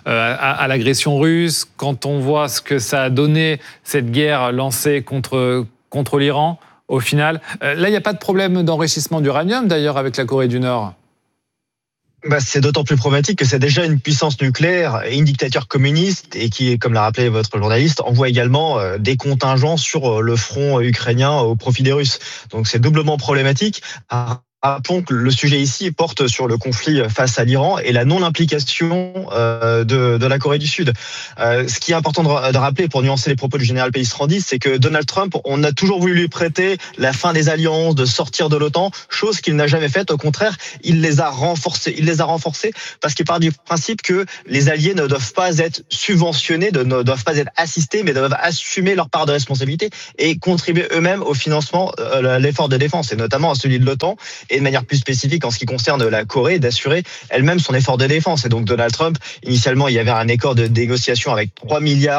à l'agression russe, quand on voit ce que ça a donné, cette guerre lancée contre l'Iran, au final, là, il n'y a pas de problème d'enrichissement d'uranium, d'ailleurs, avec la Corée du Nord. C'est d'autant plus problématique que c'est déjà une puissance nucléaire et une dictature communiste et qui, comme l'a rappelé votre journaliste, envoie également des contingents sur le front ukrainien au profit des Russes. Donc c'est doublement problématique. Rappelons que le sujet ici porte sur le conflit face à l'Iran et la non-implication de la Corée du Sud. Ce qui est important de rappeler pour nuancer les propos du général Pellistrandi, c'est que Donald Trump, on a toujours voulu lui prêter la fin des alliances, de sortir de l'OTAN, chose qu'il n'a jamais faite. Au contraire, il les a renforcés. Il les a renforcés parce qu'il part du principe que les alliés ne doivent pas être subventionnés, ne doivent pas être assistés, mais doivent assumer leur part de responsabilité et contribuer eux-mêmes au financement de l'effort de défense, et notamment à celui de l'OTAN. Et de manière plus spécifique en ce qui concerne la Corée, d'assurer elle-même son effort de défense. Et donc Donald Trump, initialement, il y avait un accord de négociation avec 3 milliards